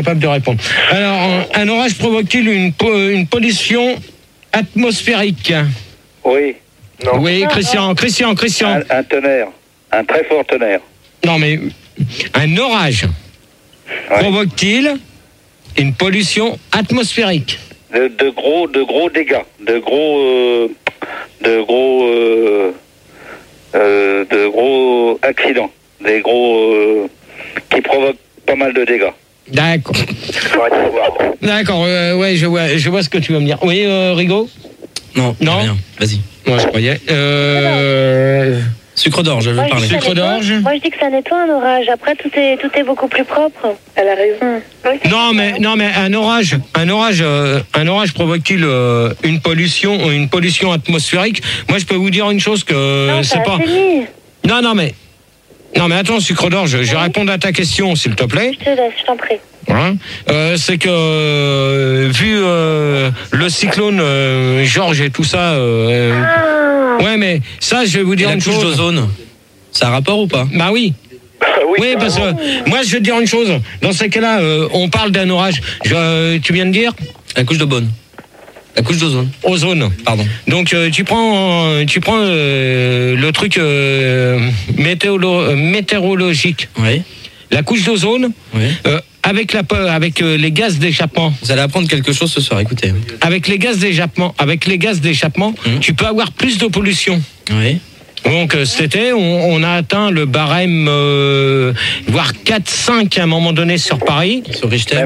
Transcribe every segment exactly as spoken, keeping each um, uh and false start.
capable de répondre. Alors, un orage provoque-t-il une, une pollution atmosphérique? Oui. Non. Oui, Christian, Christian, Christian. Un, un tonnerre, un très fort tonnerre. Non, mais un orage ouais. provoque-t-il une pollution atmosphérique? De, de gros, de gros dégâts, de gros, euh, de gros, euh, euh, de gros accidents, des gros euh, qui provoquent pas mal de dégâts. D'accord. D'accord, euh, ouais, je vois, je vois ce que tu veux me dire. Oui, euh, Rigaud? Non, non, rien. Vas-y. Moi, je croyais. Euh... Sucre d'orge, je veux parler. Sucre d'orge. Moi, je dis que ça nettoie un orage. Après, tout est, tout est beaucoup plus propre. Elle a raison. Oui, non, mais, non, mais un orage, un orage, euh, un orage provoque-t-il euh, une pollution, une pollution atmosphérique? Moi, je peux vous dire une chose que non, c'est pas. Fini. Non, non, mais. Non, mais attends, Sucre d'orge, je vais répondre à ta question, s'il te plaît. Je te laisse, je t'en prie. Hein euh, c'est que euh, vu euh, le cyclone euh, Georges et tout ça, euh, ah. ouais, mais ça, je vais vous dire et une la couche chose. d'ozone, ça a rapport ou pas? Bah oui. oui, oui, parce que moi, je vais te dire une chose. Dans ces cas-là, euh, on parle d'un orage. Je, tu viens de dire la couche d'ozone. La couche d'ozone. Ozone. Pardon. Donc euh, tu prends, tu prends euh, le truc euh, météolo- météorologique. Oui. La couche d'ozone. Oui. Euh, avec la avec euh, les gaz d'échappement. Vous allez apprendre quelque chose ce soir. Écoutez. Avec les gaz d'échappement, avec les gaz d'échappement, mmh. tu peux avoir plus de pollution. Oui. Donc euh, cet été, on, on a atteint le barème, euh, voire quatre cinq à un moment donné sur Paris. Sur Richter.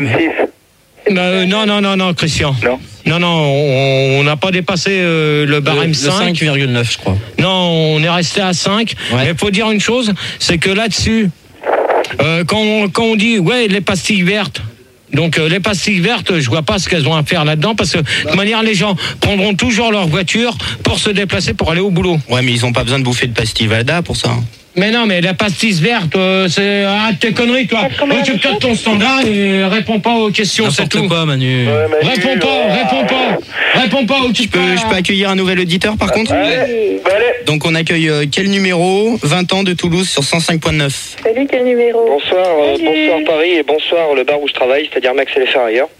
Euh, non, non, non, non, Christian. Non. Non, non, on n'a pas dépassé euh, le barème le, cinq. Le cinq virgule neuf, je crois. Non, on est resté à cinq. Ouais. Mais il faut dire une chose, c'est que là-dessus, euh, quand, on, quand on dit, ouais, les pastilles vertes, donc euh, les pastilles vertes, je vois pas ce qu'elles ont à faire là-dedans, parce que de toute manière, les gens prendront toujours leur voiture pour se déplacer, pour aller au boulot. Ouais, mais ils ont pas besoin de bouffer de pastilles Valda pour ça. Mais non, mais la pastille verte, euh, c'est... Arrête tes conneries, toi. Occupe-toi de ton standard et réponds pas aux questions, c'est tout. Quoi, Manu. Ouais, Manu réponds pas, euh... réponds pas. Réponds pas, occupe je peux, pas. Je peux accueillir un nouvel auditeur, par contre Allez, allez. Donc, on accueille euh, quel numéro? vingt ans de Toulouse sur cent cinq point neuf. Salut, quel numéro? Bonsoir, euh, bonsoir Paris et bonsoir le bar où je travaille, c'est-à-dire Max et les Ferrailleurs.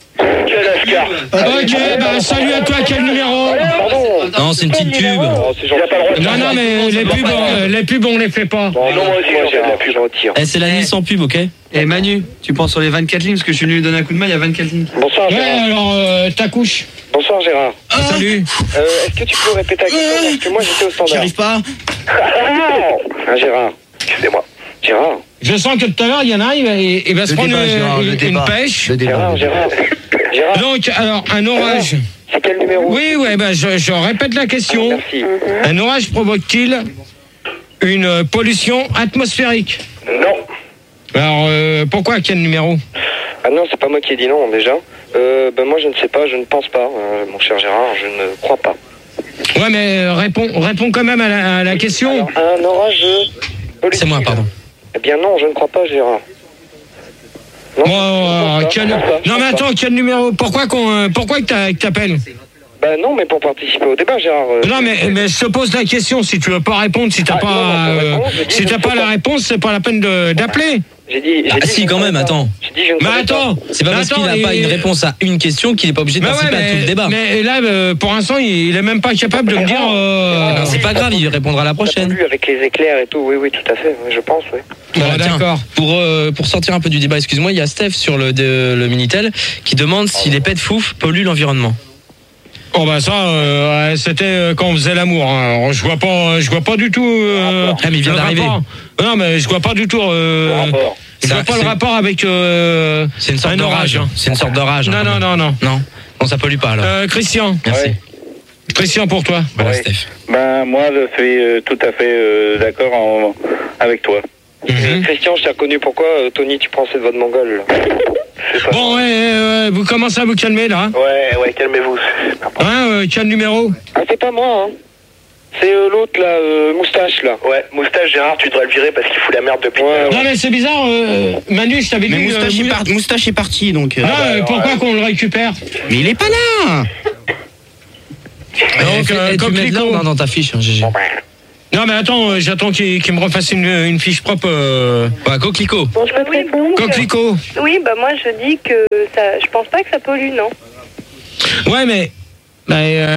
Ok, bah salut à toi, quel numéro? Non, c'est une petite pub. Non, non, mais les pubs, euh, les pubs, on les fait pas. Bon, non, moi aussi, j'ai la pub, je retire. Eh, c'est la nuit sans pub, ok? Et Manu, tu penses sur les vingt-quatre lignes, parce que je suis venu lui donner un coup de main, il y a vingt-quatre lignes. Bonsoir, Gérard. Ouais, alors, euh, ta couche. Bonsoir, Gérard. Ah, salut. Euh, est-ce que tu peux répéter la question? Parce que moi, j'étais au standard. J'y arrive pas. Ah, Gérard, excusez-moi. Gérard. Je sens que tout à l'heure, il y en a, il va, il va se prendre débat, une, Gérard, une, une pêche. Gérard, Gérard. Gérard. Donc, alors, un orage. C'est quel numéro? Oui, ouais, bah, je, je répète la question. Ah, merci. Un orage provoque-t-il une pollution atmosphérique? Non. Alors, euh, pourquoi? Quel numéro? Ah non, c'est pas moi qui ai dit non, déjà. Euh, ben moi, je ne sais pas, je ne pense pas, euh, mon cher Gérard, je ne crois pas. Ouais, mais euh, réponds, réponds quand même à la, à la question. Alors, un orage politique. C'est moi, pardon. Eh bien non, je ne crois pas, Gérard. Non, oh, quel... non mais attends, quel numéro? Pourquoi qu'on, euh, pourquoi que t'appelles? Ben non, mais pour participer au débat, Gérard. Euh... Non, mais, mais je te pose la question. Si tu veux pas répondre, si t'as ah, pas, non, non, euh, réponse, dit, si t'as pas, pas la réponse, c'est pas la peine de, d'appeler. J'ai dit. J'ai ah dit, si, quand même, attends. J'ai dit, je ne mais attends, pas. C'est pas parce qu'il n'a et... pas une réponse à une question qu'il n'est pas obligé de participer ouais, mais, à tout le débat. Mais là, euh, pour l'instant, il, il est même pas capable de me dire. Euh... Non, c'est pas grave, il répondra la prochaine. Avec les éclairs et tout, oui, oui, tout à fait, je pense, oui. Bon, ah, d'accord. Pour, euh, pour sortir un peu du débat, excuse-moi, il y a Steph sur le, de, le Minitel qui demande si les pets de fouf polluent l'environnement. Oh bah ça, euh, c'était euh, quand on faisait l'amour. Hein. Alors, je vois pas, je vois pas du tout. Euh, ah mais il vient d'arriver. Non mais je vois pas du tout. Euh, je vois pas le rapport avec. Euh, c'est une sorte d'orage. Hein. C'est une sorte d'orage. Non hein, non non non non. Non, ça pollue pas alors. Euh, Christian. Merci. Ouais. Christian pour toi. Voilà, ouais. Steph. Ben moi, je suis euh, tout à fait euh, d'accord en, avec toi. Mm-hmm. Christian, je t'ai reconnu pourquoi. Euh, Tony, tu prends cette voix de mongol. Là. Bon, ouais, ouais, vous commencez à vous calmer là. Hein. Ouais, ouais, calmez-vous. Hein, euh, quel numéro? Ah, c'est pas moi, hein. C'est euh, l'autre là, euh, moustache là. Ouais, moustache, Gérard, tu devrais le virer parce qu'il fout la merde depuis. Ouais, ouais. Non mais c'est bizarre, euh, Manu, je t'avais dit. Mais moustache, euh, est par... moustache est parti donc. Euh... Non, ah, bah, pourquoi ouais. qu'on le récupère? Mais il est pas là. Donc, euh, euh, tu mets là dans, dans ta fiche, hein, G G. Non, mais attends, euh, j'attends qu'il qu'il me refasse une, une fiche propre. Euh... Bah, coquelicot. Bon, je peux te répondre. Coquelicot. Oui, bah moi je dis que ça, je pense pas que ça pollue, non. Ouais, mais. Bah, euh...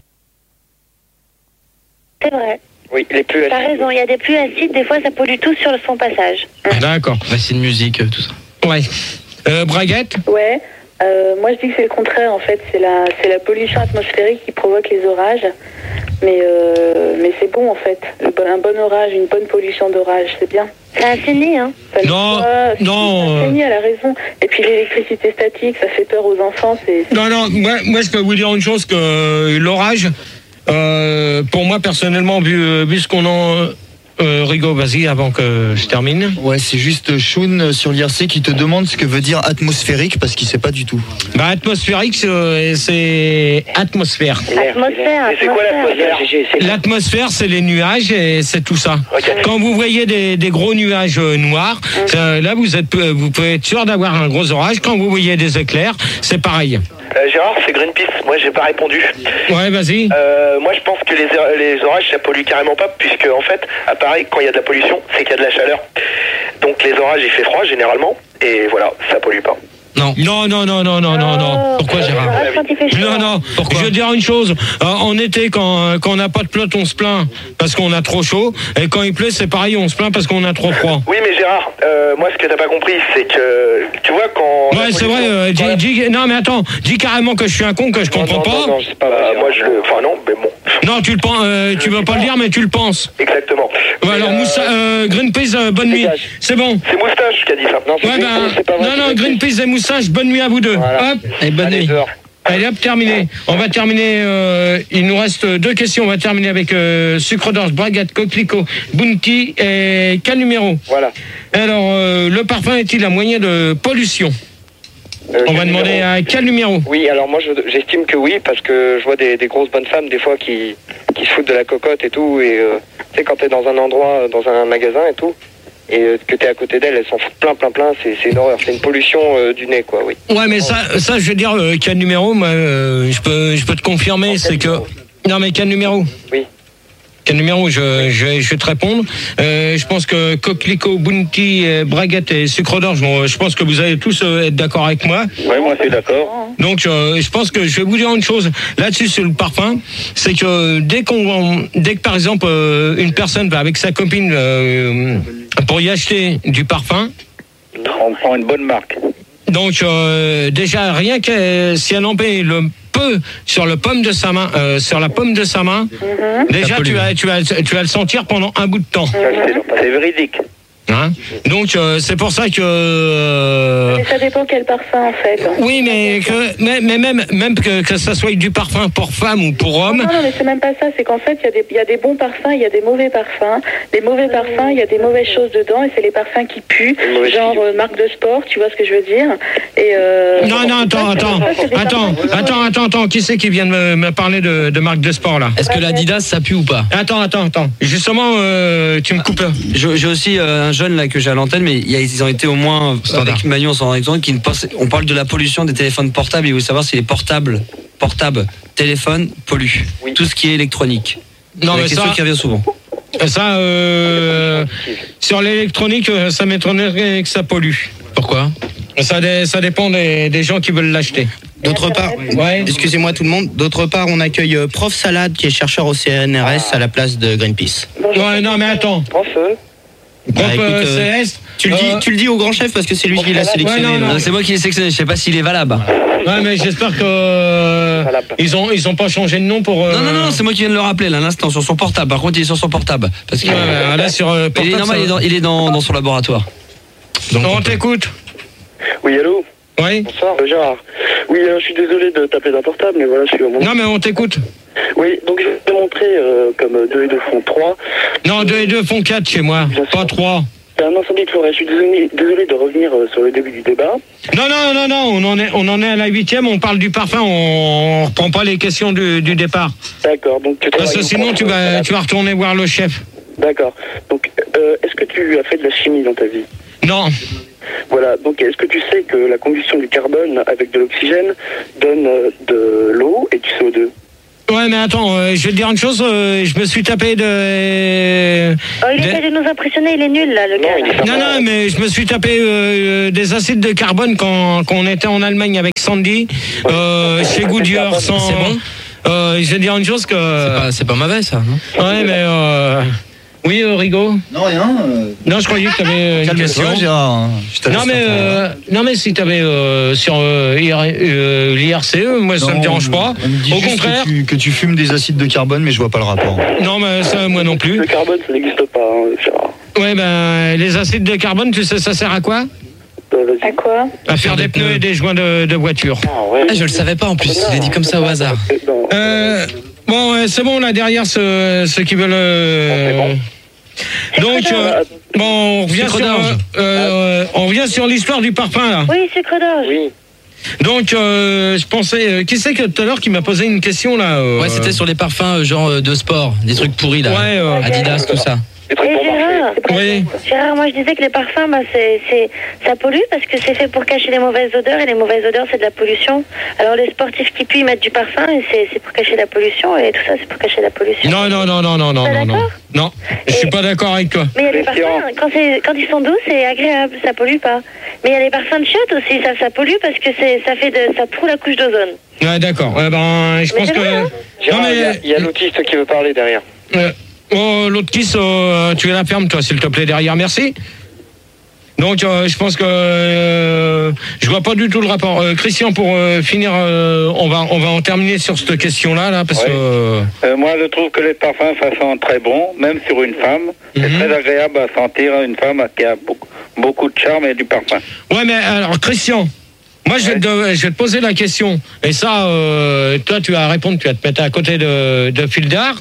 C'est vrai. Oui, les pluies T'as raison, il y a des pluies acides, des fois ça pollue tout sur son passage. D'accord. Bah, c'est une musique, euh, tout ça. Ouais. Euh, Braguette. Ouais, euh, moi je dis que c'est le contraire en fait, c'est la, c'est la pollution atmosphérique qui provoque les orages. Mais, euh, mais c'est bon en fait, un bon orage, une bonne pollution d'orage, c'est bien. Ça assainit, hein. Ça Non, pas, non, Ça euh... assainit, elle a raison. Et puis l'électricité statique, ça fait peur aux enfants. C'est, c'est... Non, non, moi, moi je peux vous dire une chose, que euh, l'orage, euh, pour moi personnellement, vu, vu ce qu'on en... Euh, Rigo, vas-y, avant que je termine. Ouais, c'est juste Shun sur l'I R C qui te demande ce que veut dire atmosphérique parce qu'il sait pas du tout. Bah, atmosphérique, c'est, c'est atmosphère. Atmosphère, C'est quoi l'atmosphère? L'atmosphère, c'est les nuages et c'est tout ça. Okay. Quand vous voyez des, des gros nuages euh, noirs, ça, là, vous êtes, vous pouvez être sûr d'avoir un gros orage. Quand vous voyez des éclairs, c'est pareil. Euh, Gérard, c'est Greenpeace. Moi, j'ai pas répondu. Ouais, vas-y. Euh, moi, je pense que les, les orages, ça pollue carrément pas, puisque en fait, à Paris, quand il y a de la pollution, c'est qu'il y a de la chaleur. Donc les orages, il fait froid généralement, et voilà, ça pollue pas. Non. Non, non, non, non, non, non, non. Pourquoi, Gérard? Non, non. Pourquoi? Je veux dire une chose. Euh, en été, quand, quand on n'a pas de flotte, on se plaint parce qu'on a trop chaud. Et quand il pleut, c'est pareil, on se plaint parce qu'on a trop froid. Oui, mais Gérard, euh, moi, ce que t'as pas compris, c'est que, tu vois, quand... Ouais, c'est vrai. Euh, dis, dis, non, mais attends. Dis carrément que je suis un con, que je comprends non, non, pas. Non, non, c'est pas vrai. Bah, moi, je le... Enfin, non, mais bon. Non, tu le penses. Euh, tu veux pas le dire, mais tu le penses. Exactement. Ouais, alors, euh... Moussa, euh, Greenpeace, euh, bonne nuit. C'est bon. C'est Moustache qui a dit ça. Non, ouais, ben, non, non, Greenpeace et Moustache, bonne nuit à vous deux. Voilà. Hop, et bonne nuit. Allez, hop, terminé. On va terminer. Euh, il nous reste deux questions. On va terminer avec euh, Sucre d'Orge, Braguette, Coquelicot, Bounty et quel numéro? Voilà. Alors, euh, le parfum est-il un moyen de pollution? Euh, On va demander numéro? À quel numéro? Oui, alors moi je, j'estime que oui, parce que je vois des, des grosses bonnes femmes des fois qui, qui se foutent de la cocotte et tout, et euh, tu sais, quand t'es dans un endroit, dans un magasin et tout, et euh, que t'es à côté d'elles, elles s'en foutent plein, plein, plein, c'est, c'est une horreur, c'est une pollution euh, du nez, quoi, oui. Ouais, mais ça, ça je veux dire, euh, quel numéro, moi, euh, je peux, je peux te confirmer, c'est que... Non, mais quel numéro? Oui. Quel numéro? je, je, je vais te répondre. Euh, je pense que Coquelicot, Bounty, Braguette et Sucre d'Orge, bon, je pense que vous allez tous euh, être d'accord avec moi. Ouais, moi je suis d'accord. Donc euh, je pense que je vais vous dire une chose là-dessus sur le parfum, c'est que dès qu'on, dès que par exemple euh, une personne va avec sa copine euh, pour y acheter du parfum, on prend une bonne marque. Donc euh, déjà rien que si elle en paye le peu sur le pomme de sa main, euh, sur la pomme de sa main, mm-hmm. déjà tu vas, tu vas, tu vas le sentir pendant un bout de temps. Mm-hmm. C'est véridique. Hein? Donc euh, c'est pour ça que. Euh... Mais ça dépend quel parfum en fait. Oui, mais que, mais, mais même, même que, que ça soit du parfum pour femme ou pour homme. Non, non, mais c'est même pas ça. C'est qu'en fait, il y, y a des bons parfums, il y a des mauvais parfums. Les mauvais parfums, il y a des mauvaises choses dedans, et c'est les parfums qui puent, genre euh, marque de sport. Tu vois ce que je veux dire? Et euh, non, non, attends, attends, attends, attends, attends, attends. Qui c'est qui vient de me, me parler de, de marque de sport là? Est-ce que l'Adidas ça pue ou pas? Attends, attends, attends. Justement, euh, tu me coupes. Je, j'ai aussi euh, un jeune là que j'ai à l'antenne, mais y a, ils ont été au moins Standard. Avec Manu, on s'en rend compte qui ne pense, on parle de la pollution des téléphones portables. Il faut savoir si les portables, portables, téléphones polluent. Oui. Tout ce qui est électronique. Non, c'est mais la question ça, qui revient souvent. Ça, euh, sur l'électronique, ça m'étonnerait que ça pollue. Pourquoi? Ça, dé, ça dépend des, des gens qui veulent l'acheter. D'autre part, ouais. Excusez-moi tout le monde, d'autre part, on accueille Prof Salade qui est chercheur au C N R S ah. à la place de Greenpeace. Ouais, non, mais attends. Prof, euh... Prof bah, écoute, euh, euh, Céleste, tu le, dis, euh, tu le dis au grand chef parce que c'est lui qui l'a sélectionné. Ouais, non, non. C'est moi qui l'ai sélectionné, je sais pas s'il est valable. Ouais, mais j'espère que euh, ils ont ils ont pas changé de nom pour. Euh... Non, non, non, c'est moi qui viens de le rappeler là, à l'instant, sur son portable. Par contre, il est sur son portable. Parce que ouais, euh, là sur euh, portable, il est normal, ça... il est, dans, il est dans, dans son laboratoire. Donc, on t'écoute. Oui, allô. Oui. Bonsoir, euh, Gérard. Oui, euh, je suis désolé de taper d'un portable, mais voilà, je suis au moment. Non, mais on t'écoute. Oui, donc je vais te montrer euh, comme deux et deux font trois. Non, deux et deux font quatre chez moi, pas trois. C'est un incendie de forêt. Je suis désolé, désolé de revenir euh, sur le début du débat. Non, non, non, non, on en est, on en est à la huitième, on parle du parfum, on, on reprend pas les questions du, du départ. D'accord, donc tu Parce que sinon, tu vas, tu vas retourner voir le chef. D'accord. Donc, euh, est-ce que tu as fait de la chimie dans ta vie? Non. Voilà, donc est-ce que tu sais que la combustion du carbone avec de l'oxygène donne euh, de l'eau et du C O deux? Ouais, mais attends, euh, je vais te dire une chose, euh, je me suis tapé de... Oh, il de- essaie de nous impressionner, il est nul là, le gars. là. Non, non, mais je me suis tapé euh, des acides de carbone quand, quand on était en Allemagne avec Sandy, euh, chez Goodyear, sans... C'est bon euh, Je vais te dire une chose que... C'est pas, c'est pas mauvais ça, non? Ouais, mais... Euh... Oui, euh, Rigaud? Non, rien. euh, Non, je croyais que tu avais une calme-toi, question. Gérard. Je te laisse Non mais, faire. euh, non mais si tu avais euh, sur euh, I R- euh, l'I R C E, moi ça Non, me dérange pas. on me dit Au juste contraire. Que tu, que tu fumes des acides de carbone, mais je vois pas le rapport. Non mais ça moi non plus. Le carbone, ça n'existe pas, hein, Gérard. Ouais ben les acides de carbone, tu sais ça sert à quoi? À quoi? À faire des pneus et des joints de, de voiture. Ah, je le savais pas en plus, il est dit comme ça au hasard. Euh, bon ouais, c'est bon là derrière ceux, ceux qui veulent. Euh... Donc euh, bon on revient Sucre sur d'orge. euh, euh, on revient sur l'histoire du parfum là. Oui, sucre d'orge. Oui. Donc euh, je pensais euh, qui c'est que tout à l'heure qui m'a posé une question là euh, Ouais, c'était sur les parfums euh, genre euh, de sport, des trucs pourris là. Ouais, euh, Adidas, tout ça. Des trucs Et pour marcher. Gérard, Oui. Gérard, moi je disais que les parfums, bah, c'est, c'est, ça pollue parce que c'est fait pour cacher les mauvaises odeurs et les mauvaises odeurs c'est de la pollution. Alors les sportifs qui puent ils mettent du parfum et c'est, c'est pour cacher la pollution et tout ça c'est pour cacher la pollution. Non, non, non, non, non, non, Pas non, non. d'accord? Non, je suis pas d'accord avec toi. Mais il y a des Christian. parfums, quand, c'est, quand ils sont doux, c'est agréable, ça pollue pas. Mais il y a les parfums de chiottes aussi, ça, ça pollue parce que c'est, ça fait de, ça trouve la couche d'ozone. Ouais, d'accord. Ouais, ben, je Mais pense c'est que. vrai, hein. Gérard, Non, il y a- mais. il y a, l'autiste qui veut parler derrière. euh, oh, l'autre kiss, euh, tu es la ferme, toi, s'il te plaît, derrière. Merci. Donc, euh, je pense que euh, je vois pas du tout le rapport. Euh, Christian, pour euh, finir, euh, on va on va en terminer sur cette question-là, là, parce Ouais. que. euh, Euh, moi, je trouve que les parfums, ça sent très bon, même sur une femme. C'est Mhm. très agréable à sentir une femme qui a beaucoup, beaucoup de charme et du parfum. Ouais, mais alors, Christian. Moi, je vais, te, je vais te poser la question. Et ça, euh, toi, tu vas répondre, tu vas te mettre à côté de, de Fildar.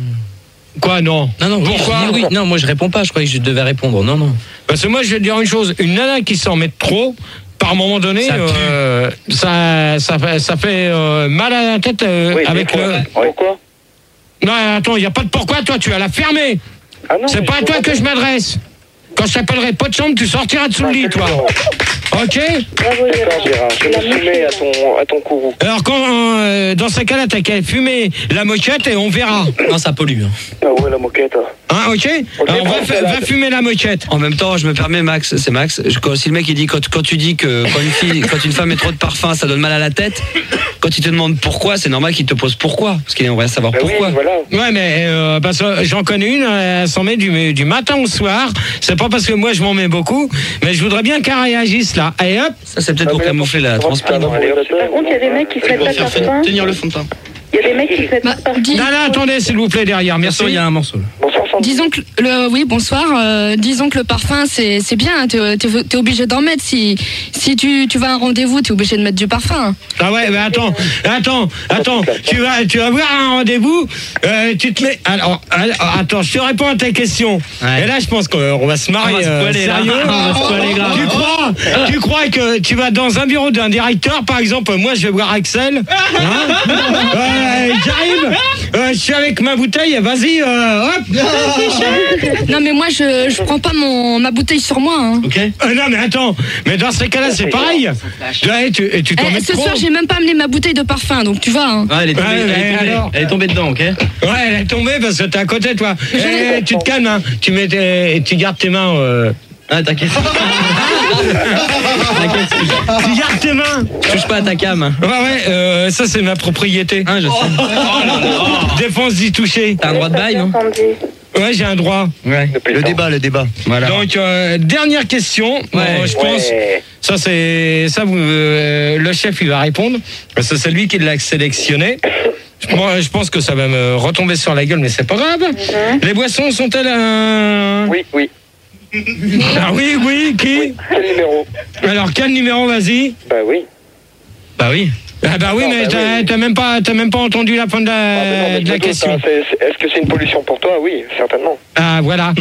Quoi, non? Non, non, oui, Pourquoi? je dis oui. Non, moi je réponds pas, je croyais que je devais répondre. Non, non. Parce que moi, je vais te dire une chose. Une nana qui s'en met trop, par moment donné, Ça pue. euh, ça, ça fait, ça fait euh, mal à la tête euh, Oui, avec mais le... pourquoi Pourquoi Non, attends, il n'y a pas de pourquoi, toi, tu vas la fermer. Ah non, C'est mais pas à je toi comprends que je m'adresse. Quand je t'appellerai pas de chambre, tu sortiras de sous le lit, toi. Ok? Bravo D'accord, Gérard. Gérard, je vais La me fumer à ton, à ton courroux. Alors, quand, euh, dans ce cas-là, t'as qu'à fumer la moquette et on verra. Non, ça pollue. hein. Ah ouais, la moquette. Hein, ok? Alors, va, fa- va fumer la moquette. En même temps, je me permets, Max, c'est Max. Je, quand, si le mec il dit quand, quand tu dis que quand une fille, quand une femme met trop de parfum, ça donne mal à la tête. Quand il te demande pourquoi, c'est normal qu'il te pose pourquoi, parce qu'il aimerait savoir Bah oui, pourquoi. voilà. Ouais, mais euh, parce que j'en connais une, elle s'en met du, du matin au soir. C'est pas parce que moi je m'en mets beaucoup, mais je voudrais bien qu'elle réagisse là. Et hop. Ça c'est peut-être pour camoufler la transpi. non Par contre, il y a des mecs qui se mettent pas de parfum. Tenir le fond de teint. Il y a des mecs qui se mettent pas de parfum. Dis- Non, non, attendez, s'il vous plaît, derrière. Merci. Il y a un morceau. Là. Bonsoir, Sandy. Disons que le oui bonsoir. euh, disons que le parfum c'est c'est bien. T'es t'es- t'es obligé d'en mettre si si tu tu vas à un rendez-vous t'es obligé de mettre du parfum. Ah ouais, mais attends, attends, attends. Tu vas, tu vas voir un rendez-vous. Euh, tu te mets. Alors, alors, attends, je te réponds à ta question. Ouais. Et là, je pense qu'on va se marier. On va se euh, poiler, là. sérieux. On va se poiler grave. Tu crois, tu crois que tu vas dans un bureau d'un directeur, par exemple, moi je vais voir Axel. Hein euh, J'arrive, euh, je suis avec ma bouteille. Vas-y, euh, hop. Non mais moi je je prends pas mon ma bouteille sur moi. Hein. Ok. Euh, non mais attends, mais dans ces cas-là c'est pareil. Ouais, tu, et tu t'en Eh, mets ce trop. soir j'ai même pas amené ma bouteille de parfum donc tu vois. Hein. Ouais, elle est tombée, Ouais, elle, est mais tombée alors elle est tombée dedans, ok. Ouais, elle est tombée parce que t'es à côté toi. Eh, tu te calmes, hein. Tu mets tes- tu gardes tes mains. Euh... Ah, t'inquiète. T'inquiète, Tu gardes tes mains. touche pas à ta cam. Ouais ouais, euh, ça c'est ma propriété. Hein, je sais. Défense d'y toucher. T'as un droit de bail, non? Ouais, j'ai un droit. Ouais. Le débat, le débat. Voilà. Donc euh, dernière question. Bon, Ouais. je pense. Ouais. Ça c'est ça. Vous, euh, le chef il va répondre. Parce que c'est lui qui l'a sélectionné. Moi, je pense que ça va me retomber sur la gueule, mais c'est pas grave. Les boissons sont-elles un... Oui, oui. Ah oui, oui, qui? Quel numéro? Alors quel numéro, vas-y? Bah oui. Bah oui. Ah bah oui, Non, mais bah t'as oui. t'as même pas t'as même pas entendu la fin de Ah, mais non, la, mais de je la me doute, question. hein, c'est- c'est- Est-ce que c'est une pollution pour toi? Oui, certainement. Ah voilà.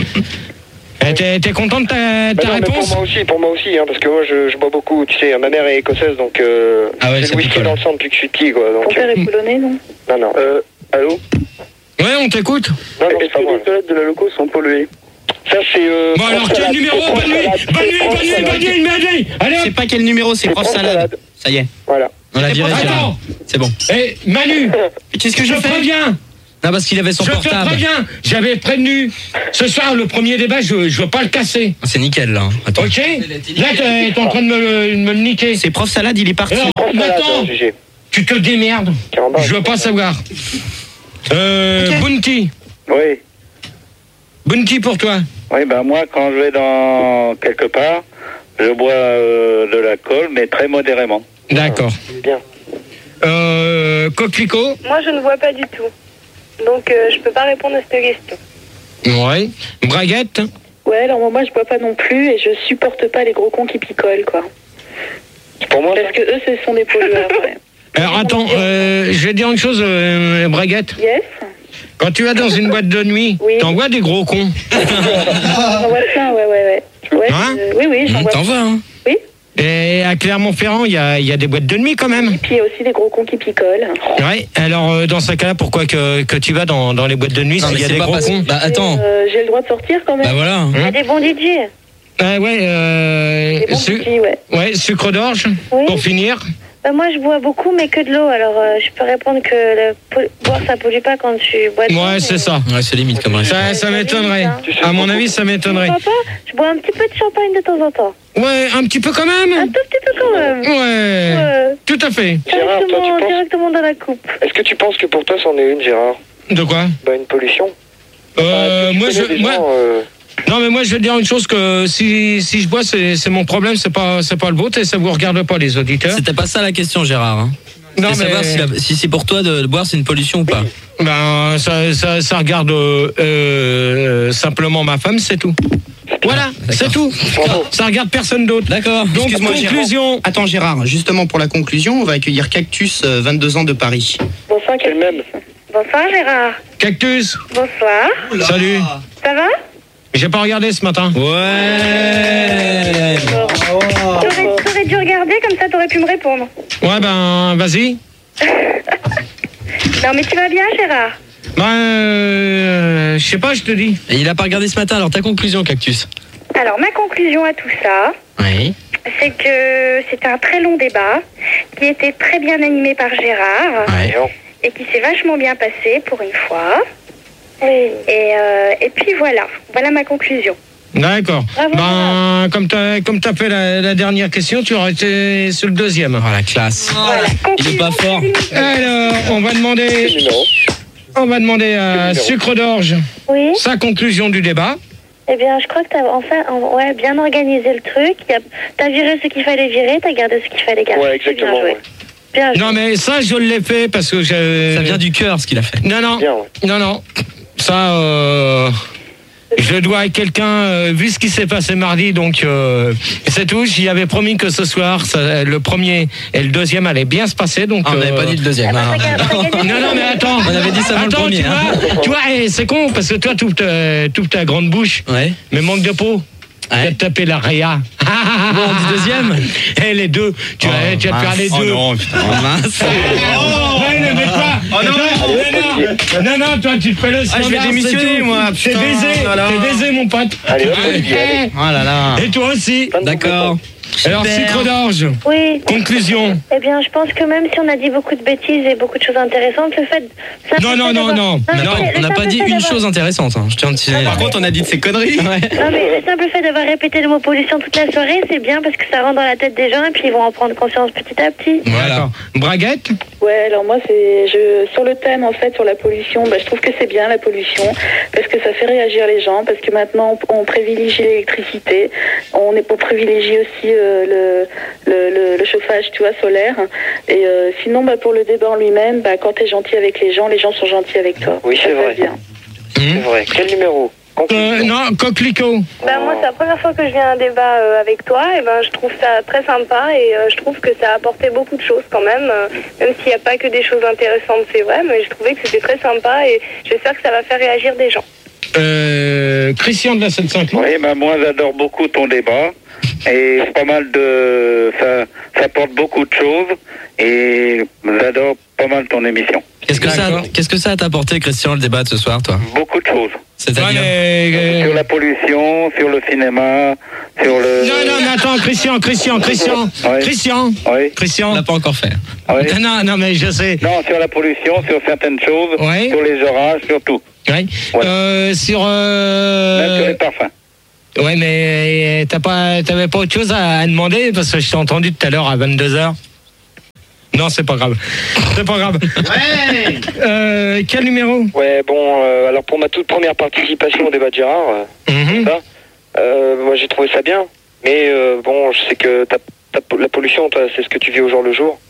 Eh, T'es t'es content de ta, Bah ta non, mais pour réponse? moi aussi, pour moi aussi, hein, parce que moi je, je bois beaucoup. Tu sais, ma mère est écossaise, donc euh, Ah ouais, j'ai ça le whisky picole. dans le sang depuis que je suis petit, quoi. Ton Donc, père est polonais, non? non, non. Euh, allô? Ouais, on t'écoute. Non, non, c'est pas moi. Les toilettes de la loco sont polluées. Ça, c'est. Euh, Bon alors France quel Salade. numéro? C'est France Bonne nuit, Salade. bonne nuit, C'est France bonne nuit, Salade. bonne nuit, bonne nuit. Allez Je sais hop. pas quel numéro, c'est C'est prof France salade. Salade. Ça y est. Voilà. On l'a viré. Attends. C'est bon. Eh, Manu. Qu'est-ce que je je fais? préviens. Non, parce qu'il avait son Je te portable. préviens. J'avais prévenu. Ce soir, le premier débat, je, je veux pas le casser. C'est nickel, là. Attends. Ok. Là, t'es t'es en train de me, le- me le niquer. C'est prof Salade, il est parti. Alors, maintenant, tu te démerdes. Je veux pas savoir. Euh, Ok. Bounty. Oui. Bounty pour toi. Oui, ben moi, quand je vais dans quelque part, je bois euh, de l'alcool, mais très modérément. D'accord. Bien. Euh, Coquelicot. Moi, je ne vois pas du tout. Donc, euh, je peux pas répondre à cette question. Ouais. Braguette. Ouais, alors moi, moi, je bois pas non plus et je supporte pas les gros cons qui picolent, quoi. Pour moi, Parce que eux, ce sont des pollueurs, ouais. Alors attends, euh, je vais dire une chose, euh, Braguette. Yes. Quand tu vas dans une boîte de nuit, Oui. t'en vois des gros cons. J'en vois plein, ouais, ouais, ouais. ouais Hein euh, oui, oui, j'en vois T'en vois, hein. Oui. Et à Clermont-Ferrand, il y a, il y a des boîtes de nuit quand même. Et puis il y a aussi des gros cons qui picolent. Ouais. Alors euh, dans ce cas-là, pourquoi que, que tu vas dans, dans les boîtes de nuit Non, s'il mais y a c'est des pas gros parce- cons? Bah attends. Euh, J'ai le droit de sortir quand même. Bah voilà. Il y a des bons D J. Ah ouais. Euh, Des bons su- petits, ouais. ouais, sucre d'orge. Oui. Pour finir. Bah, moi, je bois beaucoup, mais que de l'eau. Alors, euh, je peux répondre que le po- boire, ça pollue pas quand tu bois de l'eau. Ouais, c'est ça. Ouais, c'est limite comme réponse. Ça, ça m'étonnerait. hein. À mon avis, ça Je m'étonnerait. bois pas. Je bois un petit peu de champagne de temps en temps. Ouais, un petit peu quand Un même. tout petit peu quand même. Ouais. Ouais. Tout à fait. Gérard, toi, tu Directement, penses- directement dans la coupe. Est-ce que tu penses que pour toi, c'en est une, Gérard? De quoi? Bah, une pollution. Euh, Tu moi, connais je, des moi, gens, euh, non, mais moi, je vais te dire une chose que si, si je bois, c'est, c'est mon problème, c'est pas, c'est pas le vôtre et ça vous regarde pas, les auditeurs. C'était pas ça la question, Gérard. Hein. Non, C'est mais savoir si, la- si c'est pour toi de, de boire, c'est une pollution ou pas. ben, ça, ça, ça regarde euh, euh, simplement ma femme, c'est tout. Voilà, c'est tout. Ça regarde personne d'autre. D'accord. Donc, Excuse-moi, conclusion. Gérard. Attends, Gérard, justement pour la conclusion, on va accueillir Cactus, euh, vingt-deux ans de Paris. Bonsoir, c'est le même. Bonsoir, Gérard. Cactus. Bonsoir. Salut. Ça va? J'ai pas regardé ce matin. Ouais. T'aurais, t'aurais dû regarder, comme ça, t'aurais pu me répondre. Ouais, ben, vas-y. Non, mais tu vas bien, Gérard? Ben, euh, je sais pas, je te dis. Et il a pas regardé ce matin, alors ta conclusion, Cactus. Alors, ma conclusion à tout ça, Oui. c'est que c'était un très long débat qui était très bien animé par Gérard Ouais. et qui s'est vachement bien passé pour une fois. Et, euh, et puis voilà, voilà ma conclusion. D'accord. Bravo, Ben, comme t'as, comme t'as fait la, la dernière question, tu aurais été sur le deuxième. Oh la classe. Voilà. Il est pas fort. Alors, on va demander, on va demander à Sucre d'Orge Oui. sa conclusion du débat. Eh bien, je crois que t'as enfin en- ouais, bien organisé le truc. Y a- T'as viré ce qu'il fallait virer, t'as gardé ce qu'il fallait garder. Ouais, C'est exactement. Bien joué. Ouais. Bien joué. Non, mais ça, je l'ai fait parce que j'ai. Ça vient du cœur, ce qu'il a fait. Non, non. Bien, ouais. Non, non. Ça, euh, je dois à quelqu'un, euh, vu ce qui s'est passé mardi, donc euh, c'est tout. J'y avais promis que ce soir, ça, le premier et le deuxième allaient bien se passer. Donc, Ah, on n'avait euh, pas dit le deuxième. Ah bah, hein. t'as ga- t'as gagné. Non, non, mais attends. On avait dit ça avant le Attends, premier, tu hein. vois, tu vois, eh, c'est con parce que toi, tu ouvres ta, t'ouvres ta grande bouche, Ouais. mais manque de peau. Tu vas Ouais. te taper la réa. Bon, on dit deuxième. Eh, les deux. Tu vas, Oh, tu vas te faire les mince. deux. Oh non, putain. Oh, mince. Oh, ouais, ne mets pas. Oh non. non, non, non, non, toi, tu te fais le Ah, je vais standard, démissionner, c'est tout. moi, T'es putain, baisé, oh là là. t'es baisé, mon pote. Allez, hop, Eh, Olivier, allez. Oh là là. Et toi aussi. D'accord. Alors, Super. Sucre d'Orge, Oui. conclusion. Eh bien, je pense que même si on a dit beaucoup de bêtises et beaucoup de choses intéressantes, le fait... ça Non, me non, fait non, d'avoir- non. mais Non, le on n'a simple pas dit fait une d'avoir- chose intéressante. Hein. Je tiens à te signaler. Par contre, on a dit de ces conneries. Ouais. Non, mais le simple fait d'avoir répété le mot pollution toute la soirée, c'est bien parce que ça rentre dans la tête des gens et puis ils vont en prendre conscience petit à petit. Voilà. Braguette. Ouais, alors moi, c'est je sur le thème, en fait, sur la pollution, bah, je trouve que c'est bien, la pollution, parce que ça fait réagir les gens, parce que maintenant, on, on privilégie l'électricité, on, est, on privilégie aussi euh, le, le, le, le chauffage, tu vois, solaire, et euh, sinon, bah, pour le débat en lui-même, bah, quand t'es gentil avec les gens, les gens sont gentils avec toi. Oui, Ça c'est se vrai. passe bien. C'est vrai. Quel numéro? Euh, non, Coquelicot. Ben, moi, c'est la première fois que je viens à un débat euh, avec toi, et ben, je trouve ça très sympa, et euh, je trouve que ça a apporté beaucoup de choses quand même, euh, même s'il n'y a pas que des choses intéressantes, c'est vrai, mais je trouvais que c'était très sympa, et j'espère que ça va faire réagir des gens. Euh, Christian de la Seine-Saint-Cloud. Oui, ben moi j'adore beaucoup ton débat. Et c'est pas mal de... Ça, ça apporte beaucoup de choses. Et j'adore pas mal ton émission. Qu'est-ce que ça, qu'est-ce que ça a t'apporté, Christian, le débat de ce soir, toi? Beaucoup de choses. C'est-à-dire Ouais, sur la pollution, sur le cinéma, sur le... Non, non, mais attends, Christian, Christian, Christian, Ouais. Christian, Oui. Christian. On l'a pas encore fait. Oui. Non, non, non, mais je sais. Non, sur la pollution, sur certaines choses, Ouais. sur les orages, sur tout. Ouais. Ouais. Euh, sur. Euh... Même sur les parfums. Ouais, mais t'as pas, t'avais pas autre chose à, à demander parce que je t'ai entendu tout à l'heure à vingt-deux heures. Non, c'est pas grave. C'est pas grave. Ouais. Euh, quel numéro? Ouais, bon, euh, alors pour ma toute première participation au débat de Gérard, euh, Mhm. ça, euh, moi j'ai trouvé ça bien, mais euh, bon, je sais que t'as- t'as- la pollution, toi, c'est ce que tu vis au jour le jour,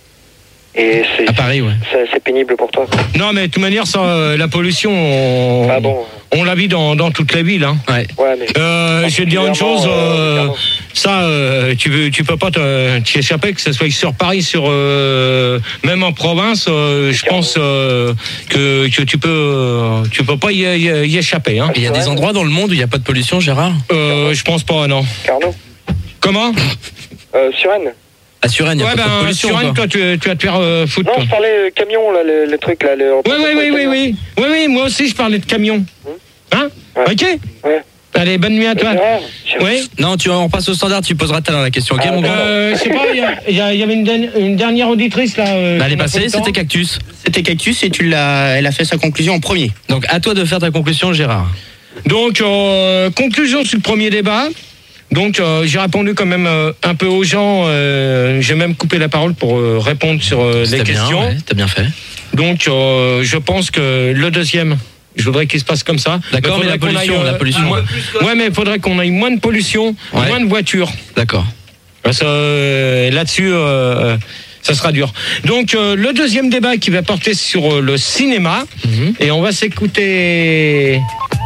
et c'est À Paris, ouais. c'est c'est pénible pour toi. Non, mais de toute manière, ça, euh, la pollution, on, Ah bon. on la vit dans, dans toutes les villes. Hein. Ouais. Ouais, mais Euh, je vais te dire une chose, euh, euh, ça, euh, tu veux, tu peux pas te- t'y échapper, que ce soit sur Paris, sur euh, même en province, euh, je pense euh, que, que tu peux, euh, tu peux pas y, y- y échapper. Hein. Il y a des endroits dans le monde où il n'y a pas de pollution, Gérard? Euh, je pense pas, non. Carnot, Comment? euh, Suresnes. À Suresnes, il n'y a Ouais, pas trop de ben, pollution. sur quoi. un, toi, tu, tu vas te faire euh, foutre. Non, toi. je parlais euh, camion, là, le, le truc, là, le... Oui, oui, oui, oui, oui, oui, oui, moi aussi, je parlais de camion. Hein? Ouais. Ok? Ouais. Allez, bonne nuit à toi. Gérard, je- Oui? Non, tu, on passe au standard, tu poseras tout à l'heure la question. Ok, Ah, mon gars? Euh, je sais pas, il y a- il y, a- il y avait une, dernière- une dernière auditrice là. euh, Bah, elle est qu'on a pas passée, le temps. c'était Cactus. C'était Cactus et tu l'as, elle a fait sa conclusion en premier. Donc, à toi de faire ta conclusion, Gérard. Donc, euh, conclusion sur le premier débat. Donc, euh, j'ai répondu quand même euh, un peu aux gens. euh, j'ai même coupé la parole pour euh, répondre sur euh, les C'était bien, questions. ouais, t'as bien fait. Donc, euh, je pense que le deuxième, je voudrais qu'il se passe comme ça. D'accord, mais la faudrait qu'on pollution, aille, la pollution. moins- ouais, mais il faudrait qu'on aille moins de pollution, Ouais. moins de voitures. D'accord. Parce que, euh, là-dessus, euh, ça sera dur. Donc, euh, le deuxième débat qui va porter sur euh, le cinéma. Mhm. Et on va s'écouter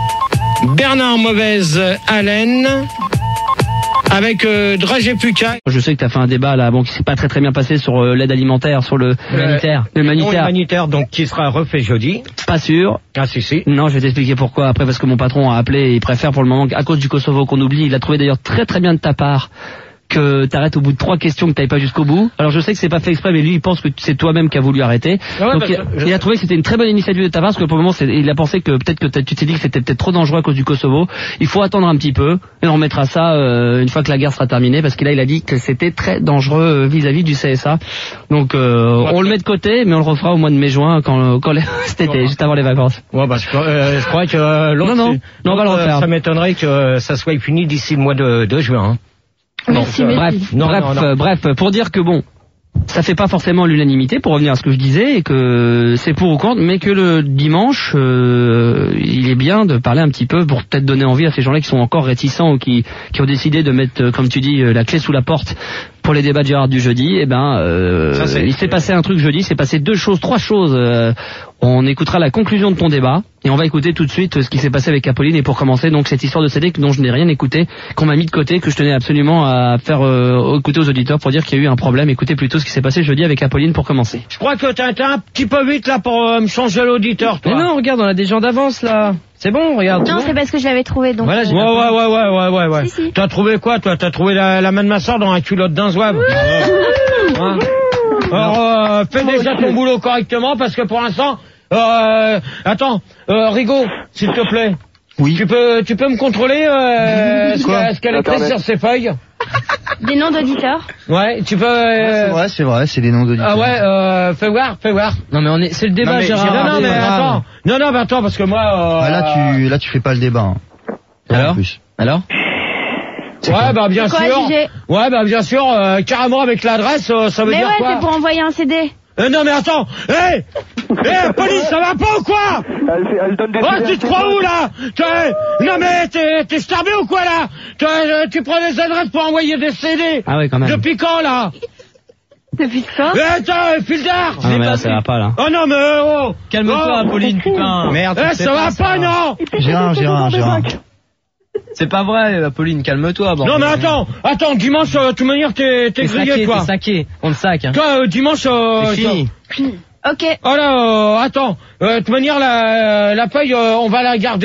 Bernard Mauvaise Haleine avec euh, Dragé Puka. Je sais que tu as fait un débat là, bon, qui s'est pas très très bien passé sur euh, l'aide alimentaire, sur le humanitaire. Le Non humanitaire, humanitaire, donc qui sera refait jeudi. pas sûr. Ah si si. Non, je vais t'expliquer pourquoi. Après, parce que mon patron a appelé et il préfère pour le moment, à cause du Kosovo qu'on oublie, il a trouvé d'ailleurs très très bien de ta part que t'arrêtes au bout de trois questions que t'avais pas jusqu'au bout. Alors je sais que c'est pas fait exprès, mais lui il pense que c'est toi-même qui as voulu arrêter. Ah ouais, Donc bah, il, je- il a trouvé que c'était une très bonne initiative de ta part, parce que pour le moment c'est- il a pensé que peut-être que t'as- tu t'es dit que c'était peut-être trop dangereux à cause du Kosovo. Il faut attendre un petit peu et on remettra ça euh, une fois que la guerre sera terminée, parce que là il a dit que c'était très dangereux euh, vis-à-vis du C S A. Donc euh, on le met de côté, mais on le refera au mois de mai-juin quand, quand les- cet été, juste avant les vacances. Ouais, bah, je, euh, je crois que euh, l'autre, Non, non, c'est- non, on va le l'autre, refaire. Ça m'étonnerait que ça soit fini d'ici le mois de, de juin. Hein. Merci, Donc, euh, merci. Bref, Non, bref, non, non. euh, bref, pour dire que bon, ça fait pas forcément l'unanimité, pour revenir à ce que je disais, et que c'est pour ou contre, mais que le dimanche, euh, il est bien de parler un petit peu pour peut-être donner envie à ces gens-là qui sont encore réticents ou qui, qui ont décidé de mettre, euh, comme tu dis, euh, la clé sous la porte pour les débats de Gérard du jeudi. Eh ben, euh, Ça, c'est- il s'est passé un truc jeudi, il s'est passé deux choses, trois choses. euh, on écoutera la conclusion de ton débat et on va écouter tout de suite ce qui s'est passé avec Apolline. Et pour commencer, donc cette histoire de C D dont je n'ai rien écouté, qu'on m'a mis de côté, que je tenais absolument à faire euh, écouter aux auditeurs pour dire qu'il y a eu un problème. Écoutez plutôt ce qui s'est passé jeudi avec Apolline pour commencer. Je crois que t'as été un petit peu vite là pour euh, me changer l'auditeur, toi. Mais non, regarde, on a des gens d'avance là. C'est bon, regarde. Non, c'est parce que je l'avais trouvé, donc... Voilà, euh, ouais, ouais, ouais, ouais, ouais, ouais, ouais. Si, si. T'as trouvé quoi, toi? T'as trouvé la, la main de ma soeur dans un culotte d'un zouave. Hein? Alors, euh, fais déjà ton boulot correctement, parce que pour l'instant, euh, attends, euh, Rigaud, s'il te plaît. Oui. Tu peux, tu peux me contrôler, euh, ce Quoi qu'elle ce qu'elle écrit Internet. sur ses feuilles? Des noms d'auditeurs. Ouais, tu peux, C'est euh, vrai, c'est vrai, c'est des noms d'auditeurs. ah ouais, euh, fais voir, fais voir. Non mais on est, c'est le débat, Non, mais Gérard. Gérard, non, non, mais c'est grave. attends. Non, non, mais attends, parce que moi, euh, Ah, là, tu, là, tu fais pas le débat. hein. Alors En plus. Alors ouais, bah, bien Quoi, sûr. J G? Ouais, bah, bien sûr, euh, carrément avec l'adresse, euh, ça veut Mais dire ouais, quoi? c'est pour envoyer un C D. Euh, non mais attends, hé, hé, police, ça va pas ou quoi? Elle, elle donne des Oh, tu te crois où là? T'es- Non mais t'es, t'es starbé ou quoi là? T'es- euh, Tu prends des adresses pour envoyer des C D? Ah ouais, quand même. Depuis quand là? Depuis quand? Eh, attends, file d'art! Ah non, mais là, ça va pas là. Oh non mais oh! Calme-toi, Oh. Apolline, putain. Merde. Eh, ça va pas, non? Gérard, Gérard, Gérard. C'est pas vrai, Apolline, calme-toi. Bon. Non mais attends, attends, dimanche, euh, de toute manière t'es, t'es grillé toi. saqué. On le sac, hein. Toi, euh, dimanche, euh, C'est fini. Ok. Oh là, euh, attends, euh, de toute manière la, la feuille, euh, on va la garder.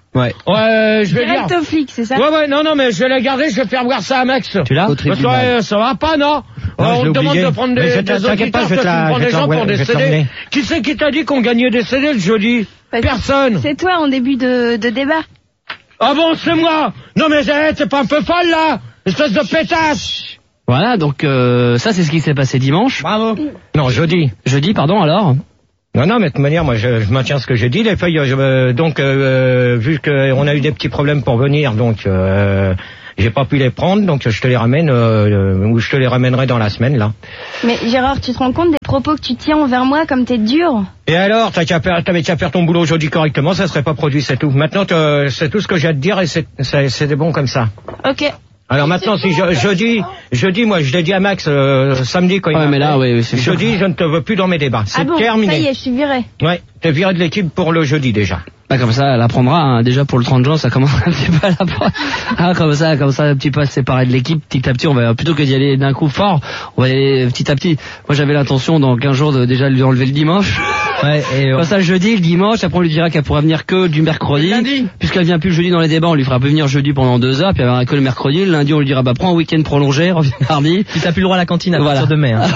Ouais. Ouais, je vais dire. Direct au flic, c'est ça? Ouais, ouais, non, non, mais je vais la garder, je vais faire voir ça à Max. Tu l'as? Au Parce que, ouais, ça va pas, non? Non, Euh, je on l'ai te demande oublié. de prendre Mais des, je des te- t'inquiète pas, auditeurs, je vais toi, te la- tu me prends je vais des te gens l'envoyer, pour des je vais te C D. l'emmener. Qui c'est qui t'a dit qu'on gagnait des C D le jeudi? Personne. C'est toi en début de, de débat. Ah bon, c'est moi? Non, mais hey, t'es pas un peu folle, là? Espèce de pétasse! Voilà, donc euh, ça c'est ce qui s'est passé dimanche. Bravo. Non, jeudi. Jeudi, pardon, alors. Non, non, mais de toute manière, moi, je, je maintiens ce que j'ai dit. Les feuilles, je, euh, donc, euh, vu qu'on a eu des petits problèmes pour venir, donc, euh, j'ai pas pu les prendre, donc je te les ramène, euh, ou je te les ramènerai dans la semaine, là. Mais Gérard, tu te rends compte des propos que tu tiens envers moi comme t'es dur? Et alors, t'as qu'à faire- t'avais qu'à faire ton boulot aujourd'hui correctement, ça serait pas produit, c'est tout. Maintenant, t'as- c'est tout ce que j'ai à te dire et c'est, c'est, c'est bon comme ça. Ok. Alors maintenant, si je, jeudi, jeudi, moi, je l'ai dit à Max, euh, samedi, quand il Ouais, m'a mais là, appelé, oui, oui, c'est sûr. jeudi, je ne te veux plus dans mes débats. C'est Ah bon, terminé. ça y est, je suis virée. Ouais, t'es viré de l'équipe pour le jeudi, déjà. Bah comme ça, elle apprendra. Hein. Déjà pour le trente juin, ça commence un petit peu à l'apprendre. Ah, comme ça, comme ça, un petit peu à se séparer de l'équipe, petit à petit. On va plutôt que d'y aller d'un coup fort, on va y aller petit à petit. Moi, j'avais l'intention dans quinze jours de déjà lui enlever le dimanche. Ouais, et Comme ça, jeudi, le dimanche. Après, on lui dira qu'elle pourra venir que du mercredi. Puisqu'elle vient plus le jeudi dans les débats, on lui fera venir jeudi pendant deux heures, puis elle viendra que le mercredi. Le lundi, on lui dira bah prends un week-end prolongé, reviens mardi. Puis t'as plus le droit à la cantine à Voilà. partir de mai. Hein.